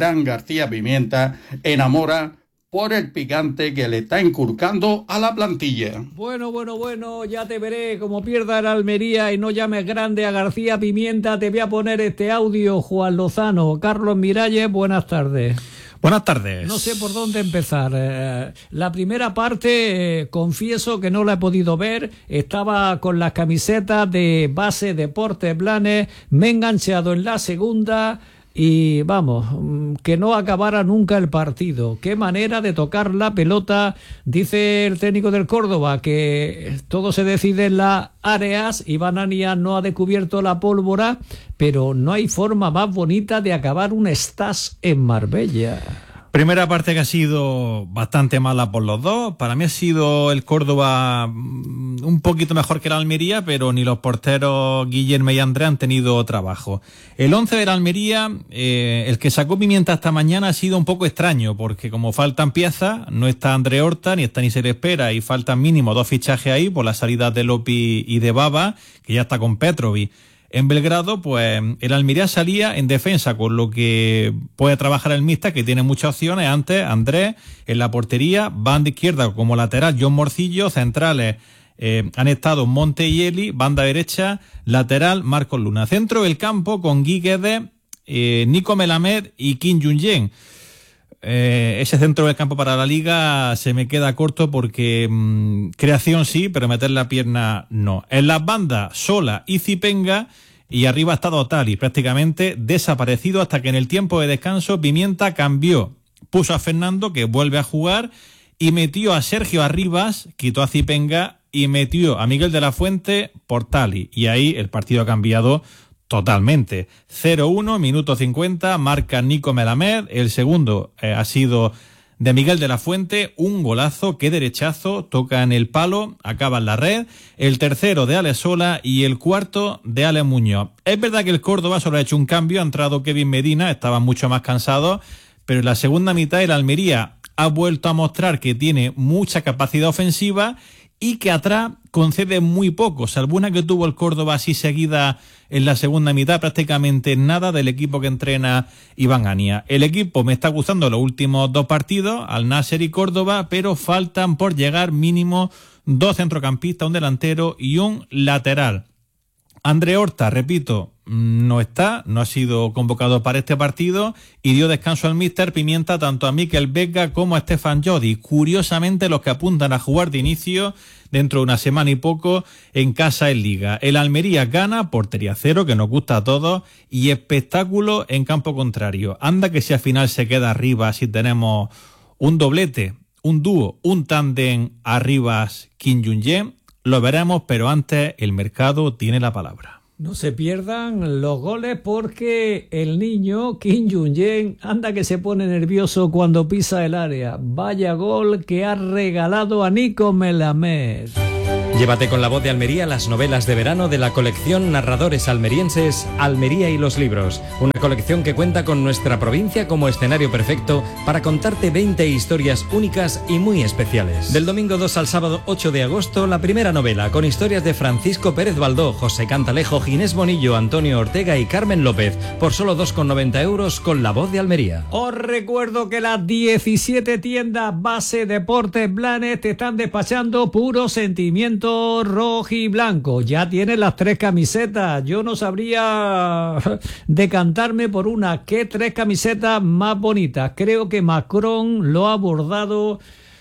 enamora por el picante que le está inculcando a la plantilla. Bueno, ya te veré. Como pierda el Almería y no llames grande a García Pimienta, te voy a poner este audio. Juan Lozano, Carlos Miralles, buenas tardes. Buenas tardes. No sé por dónde empezar. La primera parte, confieso que no la he podido ver. Estaba con las camisetas de Base Deportes Blanes. Me he enganchado en la segunda. Y vamos, que no acabara nunca el partido. Qué manera de tocar la pelota. Dice el técnico del Córdoba que todo se decide en las áreas. Iván Ania no ha descubierto la pólvora, pero no hay forma más bonita de acabar un Stás en Marbella. Primera parte que ha sido bastante mala por los dos. Para mí ha sido el Córdoba un poquito mejor que la Almería, pero ni los porteros Guillermo y André han tenido trabajo. El 11 de la Almería, el que sacó Pimienta esta mañana, ha sido un poco extraño, porque como faltan piezas, no está André Horta, ni está ni se le espera, y faltan mínimo 2 fichajes ahí por las salidas de Lopi y de Baba, que ya está con Petrovic. En Belgrado, pues el Almería salía en defensa, con lo que puede trabajar el Mista, que tiene muchas opciones. Antes, Andrés en la portería, banda izquierda como lateral, John Morcillo, centrales han estado Monte y Eli, banda derecha, lateral, Marcos Luna. Centro del campo con Guy Guedes, Nico Melamed y Kim Jung-yen. Ese centro del campo para la Liga se me queda corto porque creación sí, pero meter la pierna no. En las bandas, Sola y Zipenga, y arriba ha estado Tali, prácticamente desaparecido, hasta que en el tiempo de descanso Pimienta cambió, puso a Fernando, que vuelve a jugar, y metió a Sergio Arribas, quitó a Zipenga y metió a Miguel de la Fuente por Tali, y ahí el partido ha cambiado totalmente. 0-1, minuto 50, marca Nico Melamed. El segundo ha sido de Miguel de la Fuente, un golazo, qué derechazo, toca en el palo, acaba en la red. El tercero de Ale Sola y el cuarto de Ale Muñoz. Es verdad que el Córdoba solo ha hecho un cambio, ha entrado Kevin Medina, estaba mucho más cansado, pero en la segunda mitad el Almería ha vuelto a mostrar que tiene mucha capacidad ofensiva y que atrás concede muy poco, salvo una que tuvo el Córdoba así seguida en la segunda mitad, prácticamente nada del equipo que entrena Iván Ania. El equipo me está gustando los últimos 2 partidos, Al Nasser y Córdoba, pero faltan por llegar mínimo 2 centrocampistas, un delantero y un lateral. André Horta, repito, no ha sido convocado para este partido y dio descanso al míster Pimienta tanto a Mikel Vega como a Stefan Jodi. Curiosamente, los que apuntan a jugar de inicio dentro de una semana y poco en casa en Liga. El Almería gana, portería 0, que nos gusta a todos, y espectáculo en campo contrario. Anda que si al final se queda arriba, si tenemos un doblete, un dúo, un tándem Arribas Kim Jung-jae, lo veremos, pero antes el mercado tiene la palabra. No se pierdan los goles porque el niño Kim Jung-jae anda que se pone nervioso cuando pisa el área. Vaya gol que ha regalado a Nico Melamed. Llévate con la voz de Almería las novelas de verano de la colección Narradores Almerienses Almería y los Libros. Una colección que cuenta con nuestra provincia como escenario perfecto para contarte 20 historias únicas y muy especiales. Del domingo 2 al sábado 8 de agosto, la primera novela con historias de Francisco Pérez Baldó, José Cantalejo, Ginés Bonillo, Antonio Ortega y Carmen López, por solo 2,90 euros con la voz de Almería. Os recuerdo que las 17 tiendas Base Deportes Blanes te están despachando puro sentimiento rojo y blanco. Ya tienes las 3 camisetas. Yo no sabría decantarme por una. ¿Qué 3 camisetas más bonitas? Creo que Macron lo ha abordado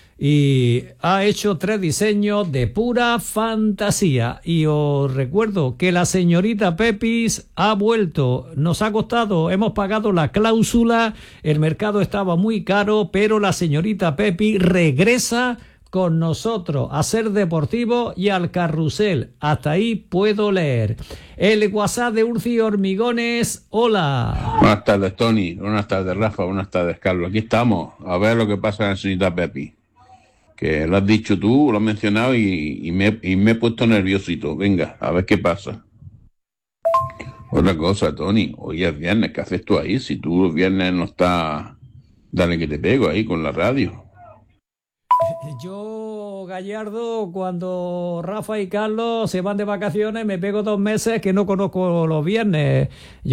y ha hecho 3 diseños de pura fantasía. Y os recuerdo que la señorita Pepis ha vuelto. Nos ha costado, hemos pagado la cláusula, el mercado estaba muy caro, pero la señorita Pepis regresa con nosotros a Ser Deportivo y al Carrusel. Hasta ahí puedo leer. El WhatsApp de Urci Hormigones. Hola. Buenas tardes, Tony. Buenas tardes, Rafa. Buenas tardes, Carlos. Aquí estamos a ver lo que pasa en la señorita Pepi. Que lo has dicho tú, lo has mencionado y me he puesto nerviosito. Venga, a ver qué pasa. Otra cosa, Tony. Hoy es viernes. ¿Qué haces tú ahí? Si tú los viernes no estás... Dale que te pego ahí con la radio. Yo, Gallardo, cuando Rafa y Carlos se van de vacaciones, me pego 2 meses que no conozco los viernes.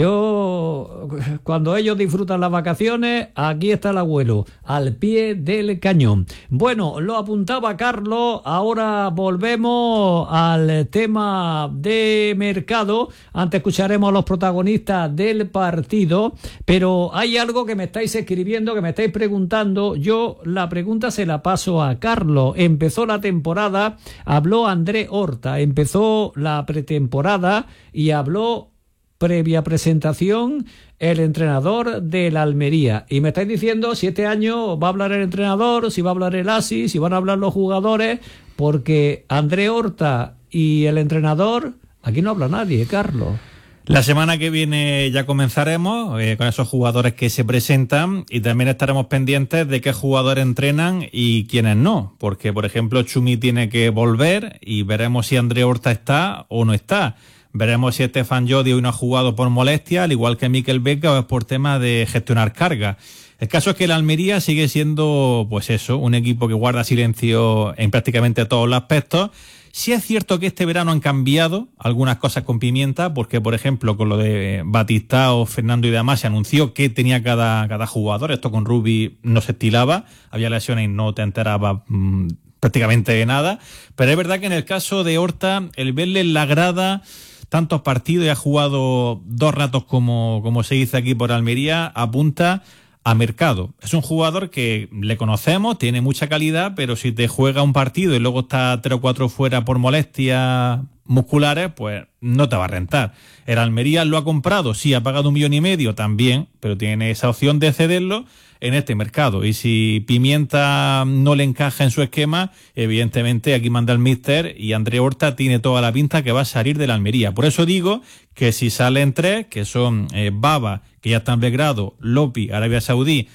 Yo, cuando ellos disfrutan las vacaciones, aquí está el abuelo, al pie del cañón. Bueno, lo apuntaba Carlos, ahora volvemos al tema de mercado. Antes escucharemos a los protagonistas del partido, pero hay algo que me estáis escribiendo, que me estáis preguntando. Yo la pregunta se la paso a Carlos. Empezó la temporada, habló André Horta, empezó la pretemporada y habló previa presentación el entrenador de la Almería. Y me estáis diciendo si este año va a hablar el entrenador, si va a hablar el ASI, si van a hablar los jugadores, porque André Horta y el entrenador, aquí no habla nadie, Carlos. La semana que viene ya comenzaremos con esos jugadores que se presentan y también estaremos pendientes de qué jugadores entrenan y quiénes no, porque por ejemplo Chumi tiene que volver y veremos si André Horta está o no está. Veremos si Stefan Jodi hoy no ha jugado por molestia, al igual que Mikel Vega, o es por tema de gestionar carga. El caso es que el Almería sigue siendo, pues eso, un equipo que guarda silencio en prácticamente todos los aspectos. Sí es cierto que este verano han cambiado algunas cosas con Pimienta, porque por ejemplo con lo de Batistao, Fernando y demás se anunció que tenía cada jugador. Esto con Rubi no se estilaba, había lesiones y no te enteraba prácticamente de nada. Pero es verdad que en el caso de Horta, el verle en la grada tantos partidos y ha jugado 2 ratos como se dice aquí por Almería, apunta a mercado. Es un jugador que le conocemos, tiene mucha calidad, pero si te juega un partido y luego está 3 o 4 fuera por molestias musculares, pues no te va a rentar. El Almería lo ha comprado, sí, ha pagado 1,5 millones también, pero tiene esa opción de cederlo en este mercado. Y si Pimienta no le encaja en su esquema, evidentemente aquí manda el míster y André Horta tiene toda la pinta que va a salir de la Almería. Por eso digo que si salen 3, que son Baba, que ya está en Belgrado, Lopi, Arabia Saudí,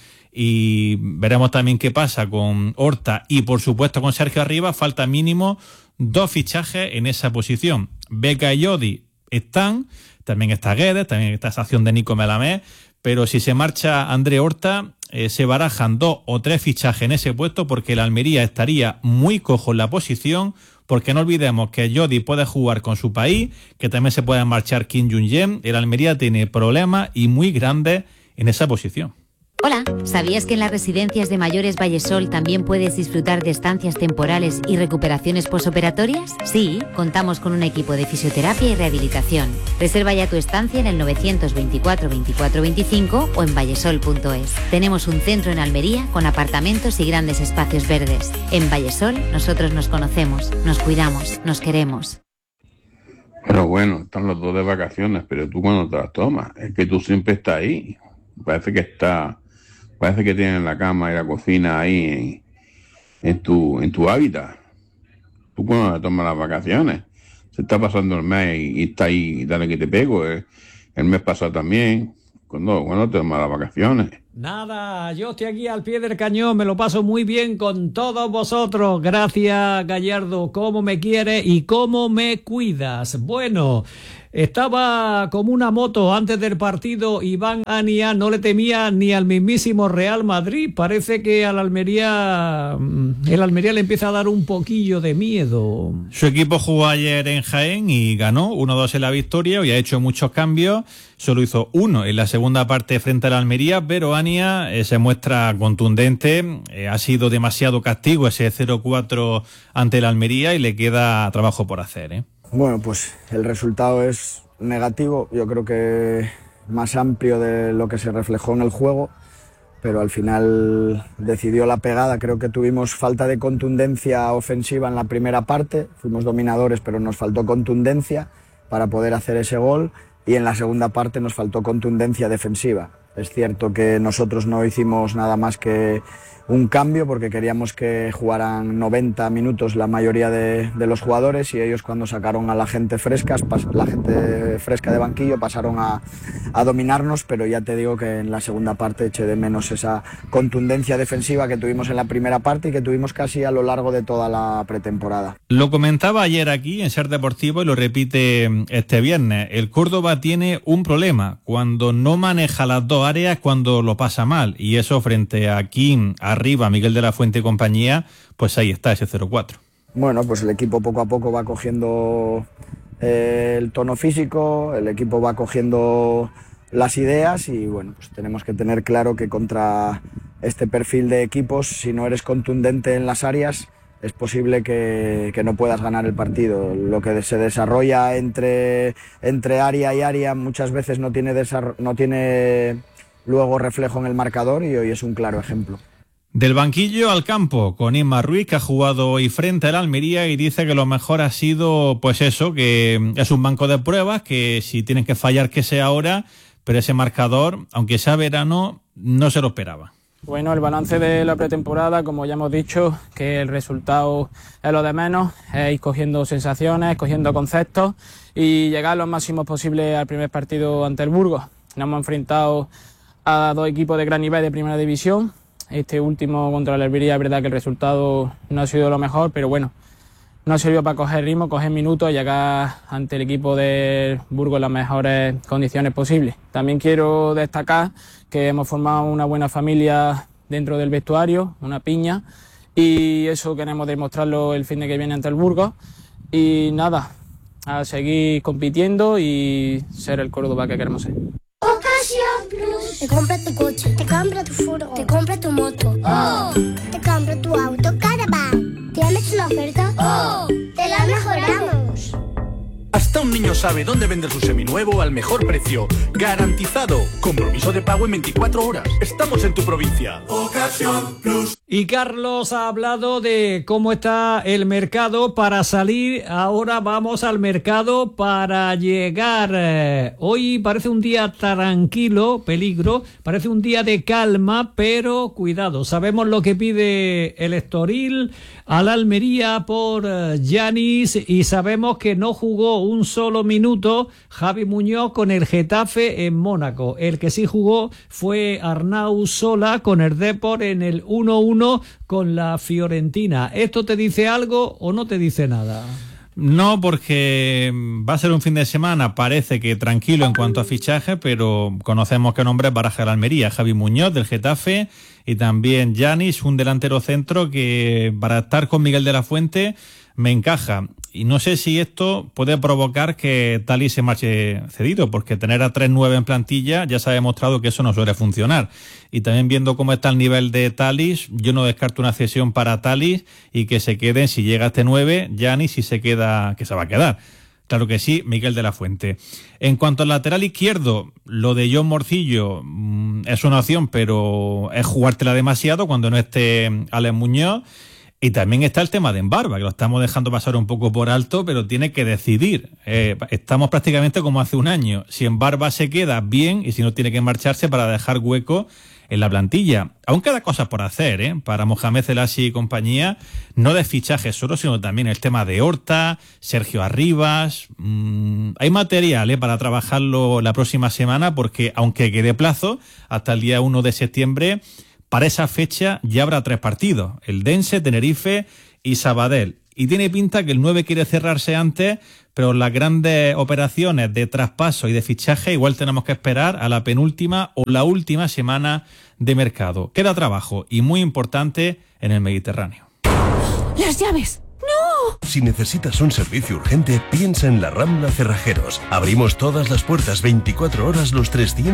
y veremos también qué pasa con Horta y por supuesto con Sergio Arribas, falta mínimo 2 fichajes en esa posición. Vega y Jodi están, también está Guedes, también está esa acción de Nico Melamed, pero si se marcha André Horta, se barajan 2 o 3 fichajes en ese puesto porque el Almería estaría muy cojo en la posición, porque no olvidemos que Jody puede jugar con su país, que también se puede marchar Kim Jong-un. El Almería tiene problemas y muy grandes en esa posición. Hola, ¿sabías que en las residencias de mayores Vallesol también puedes disfrutar de estancias temporales y recuperaciones posoperatorias? Sí, contamos con un equipo de fisioterapia y rehabilitación. Reserva ya tu estancia en el 924 24 25 o en vallesol.es. Tenemos un centro en Almería con apartamentos y grandes espacios verdes. En Vallesol nosotros nos conocemos, nos cuidamos, nos queremos. Pero bueno, están los dos de vacaciones, pero tú cuando te las tomas, es que tú siempre estás ahí. Parece que tienes la cama y la cocina ahí en tu hábitat. Tú cuando te tomas las vacaciones, se está pasando el mes y está ahí, dale que te pego. El mes pasado también, cuando te tomas las vacaciones. Nada, yo estoy aquí al pie del cañón, me lo paso muy bien con todos vosotros. Gracias, Gallardo, cómo me quieres y cómo me cuidas. Bueno, estaba como una moto antes del partido. Iván Ania no le temía ni al mismísimo Real Madrid. Parece que al Almería, el Almería le empieza a dar un poquillo de miedo. Su equipo jugó ayer en Jaén y ganó 1-2 en la victoria y ha hecho muchos cambios. Solo hizo uno en la segunda parte frente al Almería, pero Ania se muestra contundente. Ha sido demasiado castigo ese 0-4 ante el Almería y le queda trabajo por hacer. Bueno, pues el resultado es negativo, yo creo que más amplio de lo que se reflejó en el juego, pero al final decidió la pegada. Creo que tuvimos falta de contundencia ofensiva en la primera parte, fuimos dominadores pero nos faltó contundencia para poder hacer ese gol, y en la segunda parte nos faltó contundencia defensiva. Es cierto que nosotros no hicimos nada más que un cambio porque queríamos que jugaran 90 minutos la mayoría de los jugadores, y ellos cuando sacaron a la gente fresca de banquillo pasaron a dominarnos, pero ya te digo que en la segunda parte eché de menos esa contundencia defensiva que tuvimos en la primera parte y que tuvimos casi a lo largo de toda la pretemporada. Lo comentaba ayer aquí en Ser Deportivo y lo repite este viernes. El Córdoba tiene un problema: cuando no maneja las dos áreas, cuando lo pasa mal, y eso frente a Kim, arriba, Miguel de la Fuente y compañía, pues ahí está ese 0-4. Bueno, pues el equipo poco a poco va cogiendo el tono físico, el equipo va cogiendo las ideas, y bueno, pues tenemos que tener claro que contra este perfil de equipos, si no eres contundente en las áreas, es posible que no puedas ganar el partido. Lo que se desarrolla entre área y área muchas veces no tiene luego reflejo en el marcador, y hoy es un claro ejemplo. Del banquillo al campo, con Isma Ruiz, que ha jugado hoy frente al Almería y dice que lo mejor ha sido, pues eso, que es un banco de pruebas, que si tienen que fallar que sea ahora, pero ese marcador, aunque sea verano, no se lo esperaba. Bueno, el balance de la pretemporada, como ya hemos dicho, que el resultado es lo de menos, es ir cogiendo sensaciones, cogiendo conceptos y llegar lo máximo posible al primer partido ante el Burgos. Nos hemos enfrentado a dos equipos de gran nivel de primera división. Este último contra el Almería, es verdad que el resultado no ha sido lo mejor, pero bueno, nos sirvió para coger ritmo, coger minutos y llegar ante el equipo de Burgos en las mejores condiciones posibles. También quiero destacar que hemos formado una buena familia dentro del vestuario, una piña, y eso queremos demostrarlo el fin de que viene ante el Burgos. Y nada, a seguir compitiendo y ser el Córdoba que queremos ser. Ocasión Plus. Te compra tu coche, te compra tu furgo, te compra tu moto. ¡Oh! Te compra tu auto Caravan. ¿Tienes una oferta? ¡Oh! ¡Te la mejoramos! Hasta un niño sabe dónde vender su seminuevo al mejor precio. ¡Garantizado! Compromiso de pago en 24 horas. Estamos en tu provincia. Ocasión Plus. Y Carlos ha hablado de cómo está el mercado para salir. Ahora vamos al mercado para llegar. Hoy parece un día tranquilo, peligro. Parece un día de calma, pero cuidado. Sabemos lo que pide el Estoril al Almería por Yanis, y sabemos que no jugó un solo minuto Javi Muñoz con el Getafe en Mónaco. El que sí jugó fue Arnau Sola con el Depor en el 1-1 con la Fiorentina. ¿Esto te dice algo o no te dice nada? No, porque va a ser un fin de semana, parece que tranquilo en cuanto a fichaje, pero conocemos qué nombres baraja el Almería. Javi Muñoz del Getafe y también Yanis, un delantero centro que para estar con Miguel de la Fuente me encaja. Y no sé si esto puede provocar que Thalys se marche cedido, porque tener a 3-9 en plantilla ya se ha demostrado que eso no suele funcionar. Y también viendo cómo está el nivel de Thalys, yo no descarto una cesión para Thalys y que se queden, si llega este 9, Yanis, si se queda, que se va a quedar. Claro que sí, Miguel de la Fuente. En cuanto al lateral izquierdo, lo de John Morcillo es una opción, pero es jugártela demasiado cuando no esté Alex Muñoz. Y también está el tema de Embarba, que lo estamos dejando pasar un poco por alto, pero tiene que decidir. Estamos prácticamente como hace un año. Si Embarba se queda, bien, y si no, tiene que marcharse para dejar hueco en la plantilla. Aún queda cosas por hacer, para Mohamed Selassie y compañía, no de fichajes solo, sino también el tema de Horta, Sergio Arribas. Hay material para trabajarlo la próxima semana, porque aunque quede plazo, hasta el día 1 de septiembre, para esa fecha ya habrá 3 partidos, el Dense, Tenerife y Sabadell. Y tiene pinta que el 9 quiere cerrarse antes, pero las grandes operaciones de traspaso y de fichaje igual tenemos que esperar a la penúltima o la última semana de mercado. Queda trabajo y muy importante en el Mediterráneo. ¡Las llaves! ¡No! Si necesitas un servicio urgente, piensa en La Rambla Cerrajeros. Abrimos todas las puertas 24 horas los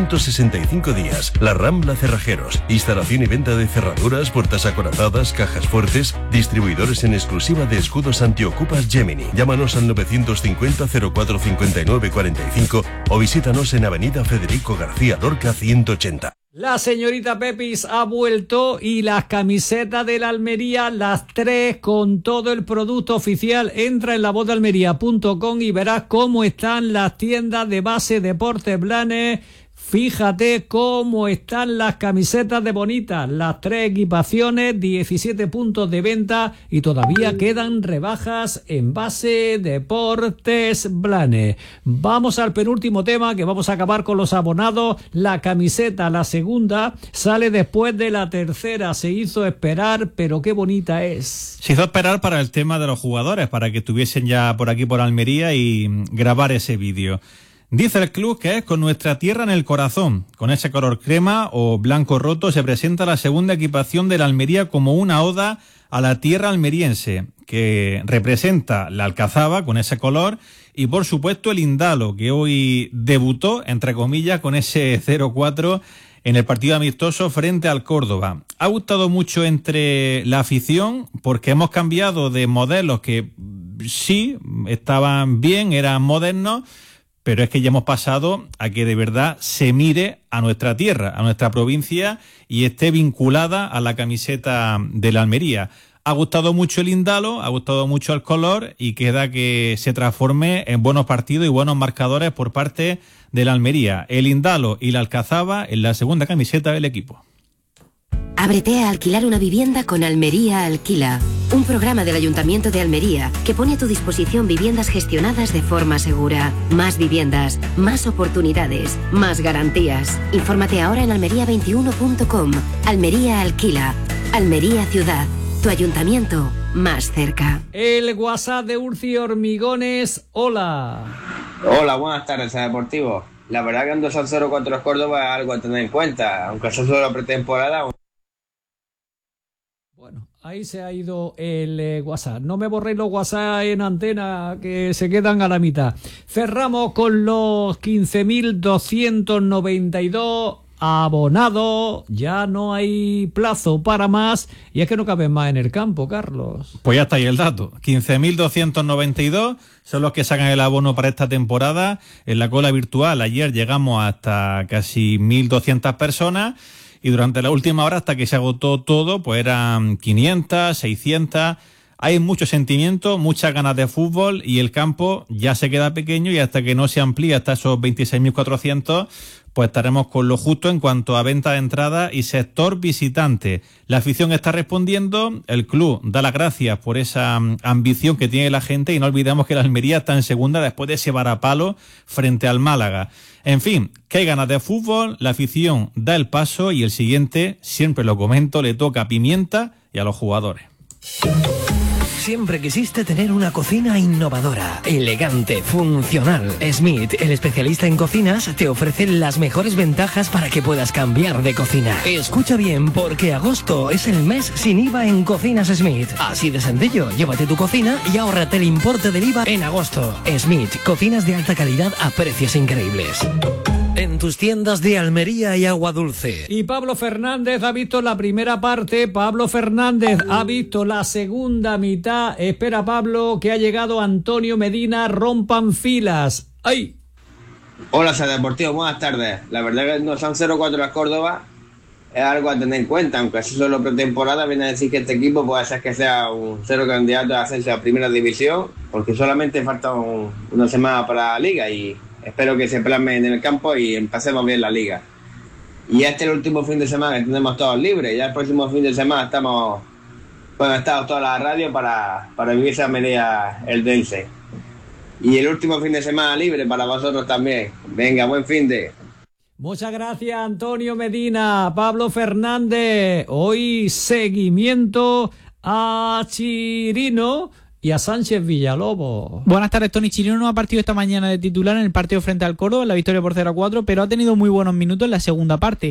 365 días. La Rambla Cerrajeros. Instalación y venta de cerraduras, puertas acorazadas, cajas fuertes. Distribuidores en exclusiva de escudos antiocupas Gemini. Llámanos al 950 04 59 45 o visítanos en Avenida Federico García Lorca 180. La señorita Pepis ha vuelto y las camisetas de la Almería, las 3 con todo el producto oficial. Entra en lavozdealmería.com y verás cómo están las tiendas de Base Deportes Blanes. Fíjate cómo están las camisetas de bonitas, las 3 equipaciones, 17 puntos de venta y todavía quedan rebajas en Base Deportes Blanes. Vamos al penúltimo tema, que vamos a acabar con los abonados. La camiseta, la segunda, sale después de la tercera. Se hizo esperar, pero qué bonita es. Se hizo esperar para el tema de los jugadores, para que estuviesen ya por aquí por Almería y grabar ese vídeo. Dice el club que es con nuestra tierra en el corazón. Con ese color crema o blanco roto se presenta la segunda equipación de la Almería como una oda a la tierra almeriense, que representa la alcazaba con ese color y por supuesto el Indalo, que hoy debutó, entre comillas, con ese 0-4 en el partido amistoso frente al Córdoba. Ha gustado mucho entre la afición porque hemos cambiado de modelos que sí estaban bien, eran modernos, pero es que ya hemos pasado a que de verdad se mire a nuestra tierra, a nuestra provincia y esté vinculada a la camiseta de la Almería. Ha gustado mucho el Indalo, ha gustado mucho el color y queda que se transforme en buenos partidos y buenos marcadores por parte de la Almería. El Indalo y la Alcazaba en la segunda camiseta del equipo. Ábrete a alquilar una vivienda con Almería Alquila, un programa del Ayuntamiento de Almería que pone a tu disposición viviendas gestionadas de forma segura. Más viviendas, más oportunidades, más garantías. Infórmate ahora en almería21.com. Almería Alquila, Almería Ciudad, tu ayuntamiento más cerca. El WhatsApp de Urci Hormigones, hola. Hola, buenas tardes, Deportivo. La verdad que un 2-0 Córdoba es algo a tener en cuenta, aunque sea solo la pretemporada. Ahí se ha ido el WhatsApp. No me borréis los WhatsApp en antena, que se quedan a la mitad. Cerramos con los 15.292 abonados. Ya no hay plazo para más. Y es que no caben más en el campo, Carlos. Pues ya está ahí el dato. 15.292 son los que sacan el abono para esta temporada. En la cola virtual ayer llegamos hasta casi 1.200 personas. Y durante la última hora, hasta que se agotó todo, pues eran 500, 600. Hay mucho sentimiento, muchas ganas de fútbol y el campo ya se queda pequeño y hasta que no se amplíe hasta esos 26.400, pues estaremos con lo justo en cuanto a venta de entrada y sector visitante. La afición está respondiendo, el club da las gracias por esa ambición que tiene la gente y no olvidemos que la Almería está en segunda después de ese varapalo frente al Málaga. En fin, que hay ganas de fútbol, la afición da el paso y el siguiente, siempre lo comento, le toca a Pimienta y a los jugadores. Siempre quisiste tener una cocina innovadora, elegante, funcional. Smith, el especialista en cocinas, te ofrece las mejores ventajas para que puedas cambiar de cocina. Escucha bien, porque agosto es el mes sin IVA en Cocinas Smith. Así de sencillo, llévate tu cocina y ahórrate el importe del IVA en agosto. Smith, cocinas de alta calidad a precios increíbles. En tus tiendas de Almería y Agua Dulce. Y Pablo Fernández ha visto la primera parte, Pablo Fernández ha visto la segunda mitad. Espera, Pablo, que ha llegado Antonio Medina, rompan filas. ¡Ay! Hola, Ser Deportivo, buenas tardes. La verdad que no son 0-4 a Córdoba, es algo a tener en cuenta, aunque es solo pretemporada, viene a decir que este equipo puede ser que sea un cero candidato a ascenso a primera división, porque solamente falta una semana para la liga y espero que se plasme en el campo y empecemos bien la liga. Y este es el último fin de semana que tenemos todos libres. Ya el próximo fin de semana estamos conectados toda la radio para vivir esa medida eldense. Y el último fin de semana libre para vosotros también. Venga, buen fin de... Muchas gracias, Antonio Medina. Pablo Fernández, hoy seguimiento a Chirino y a Sánchez Villalobos. Buenas tardes, Toni. Chirino no ha partido esta mañana de titular en el partido frente al Córdoba, en la victoria por 0-4, pero ha tenido muy buenos minutos en la segunda parte.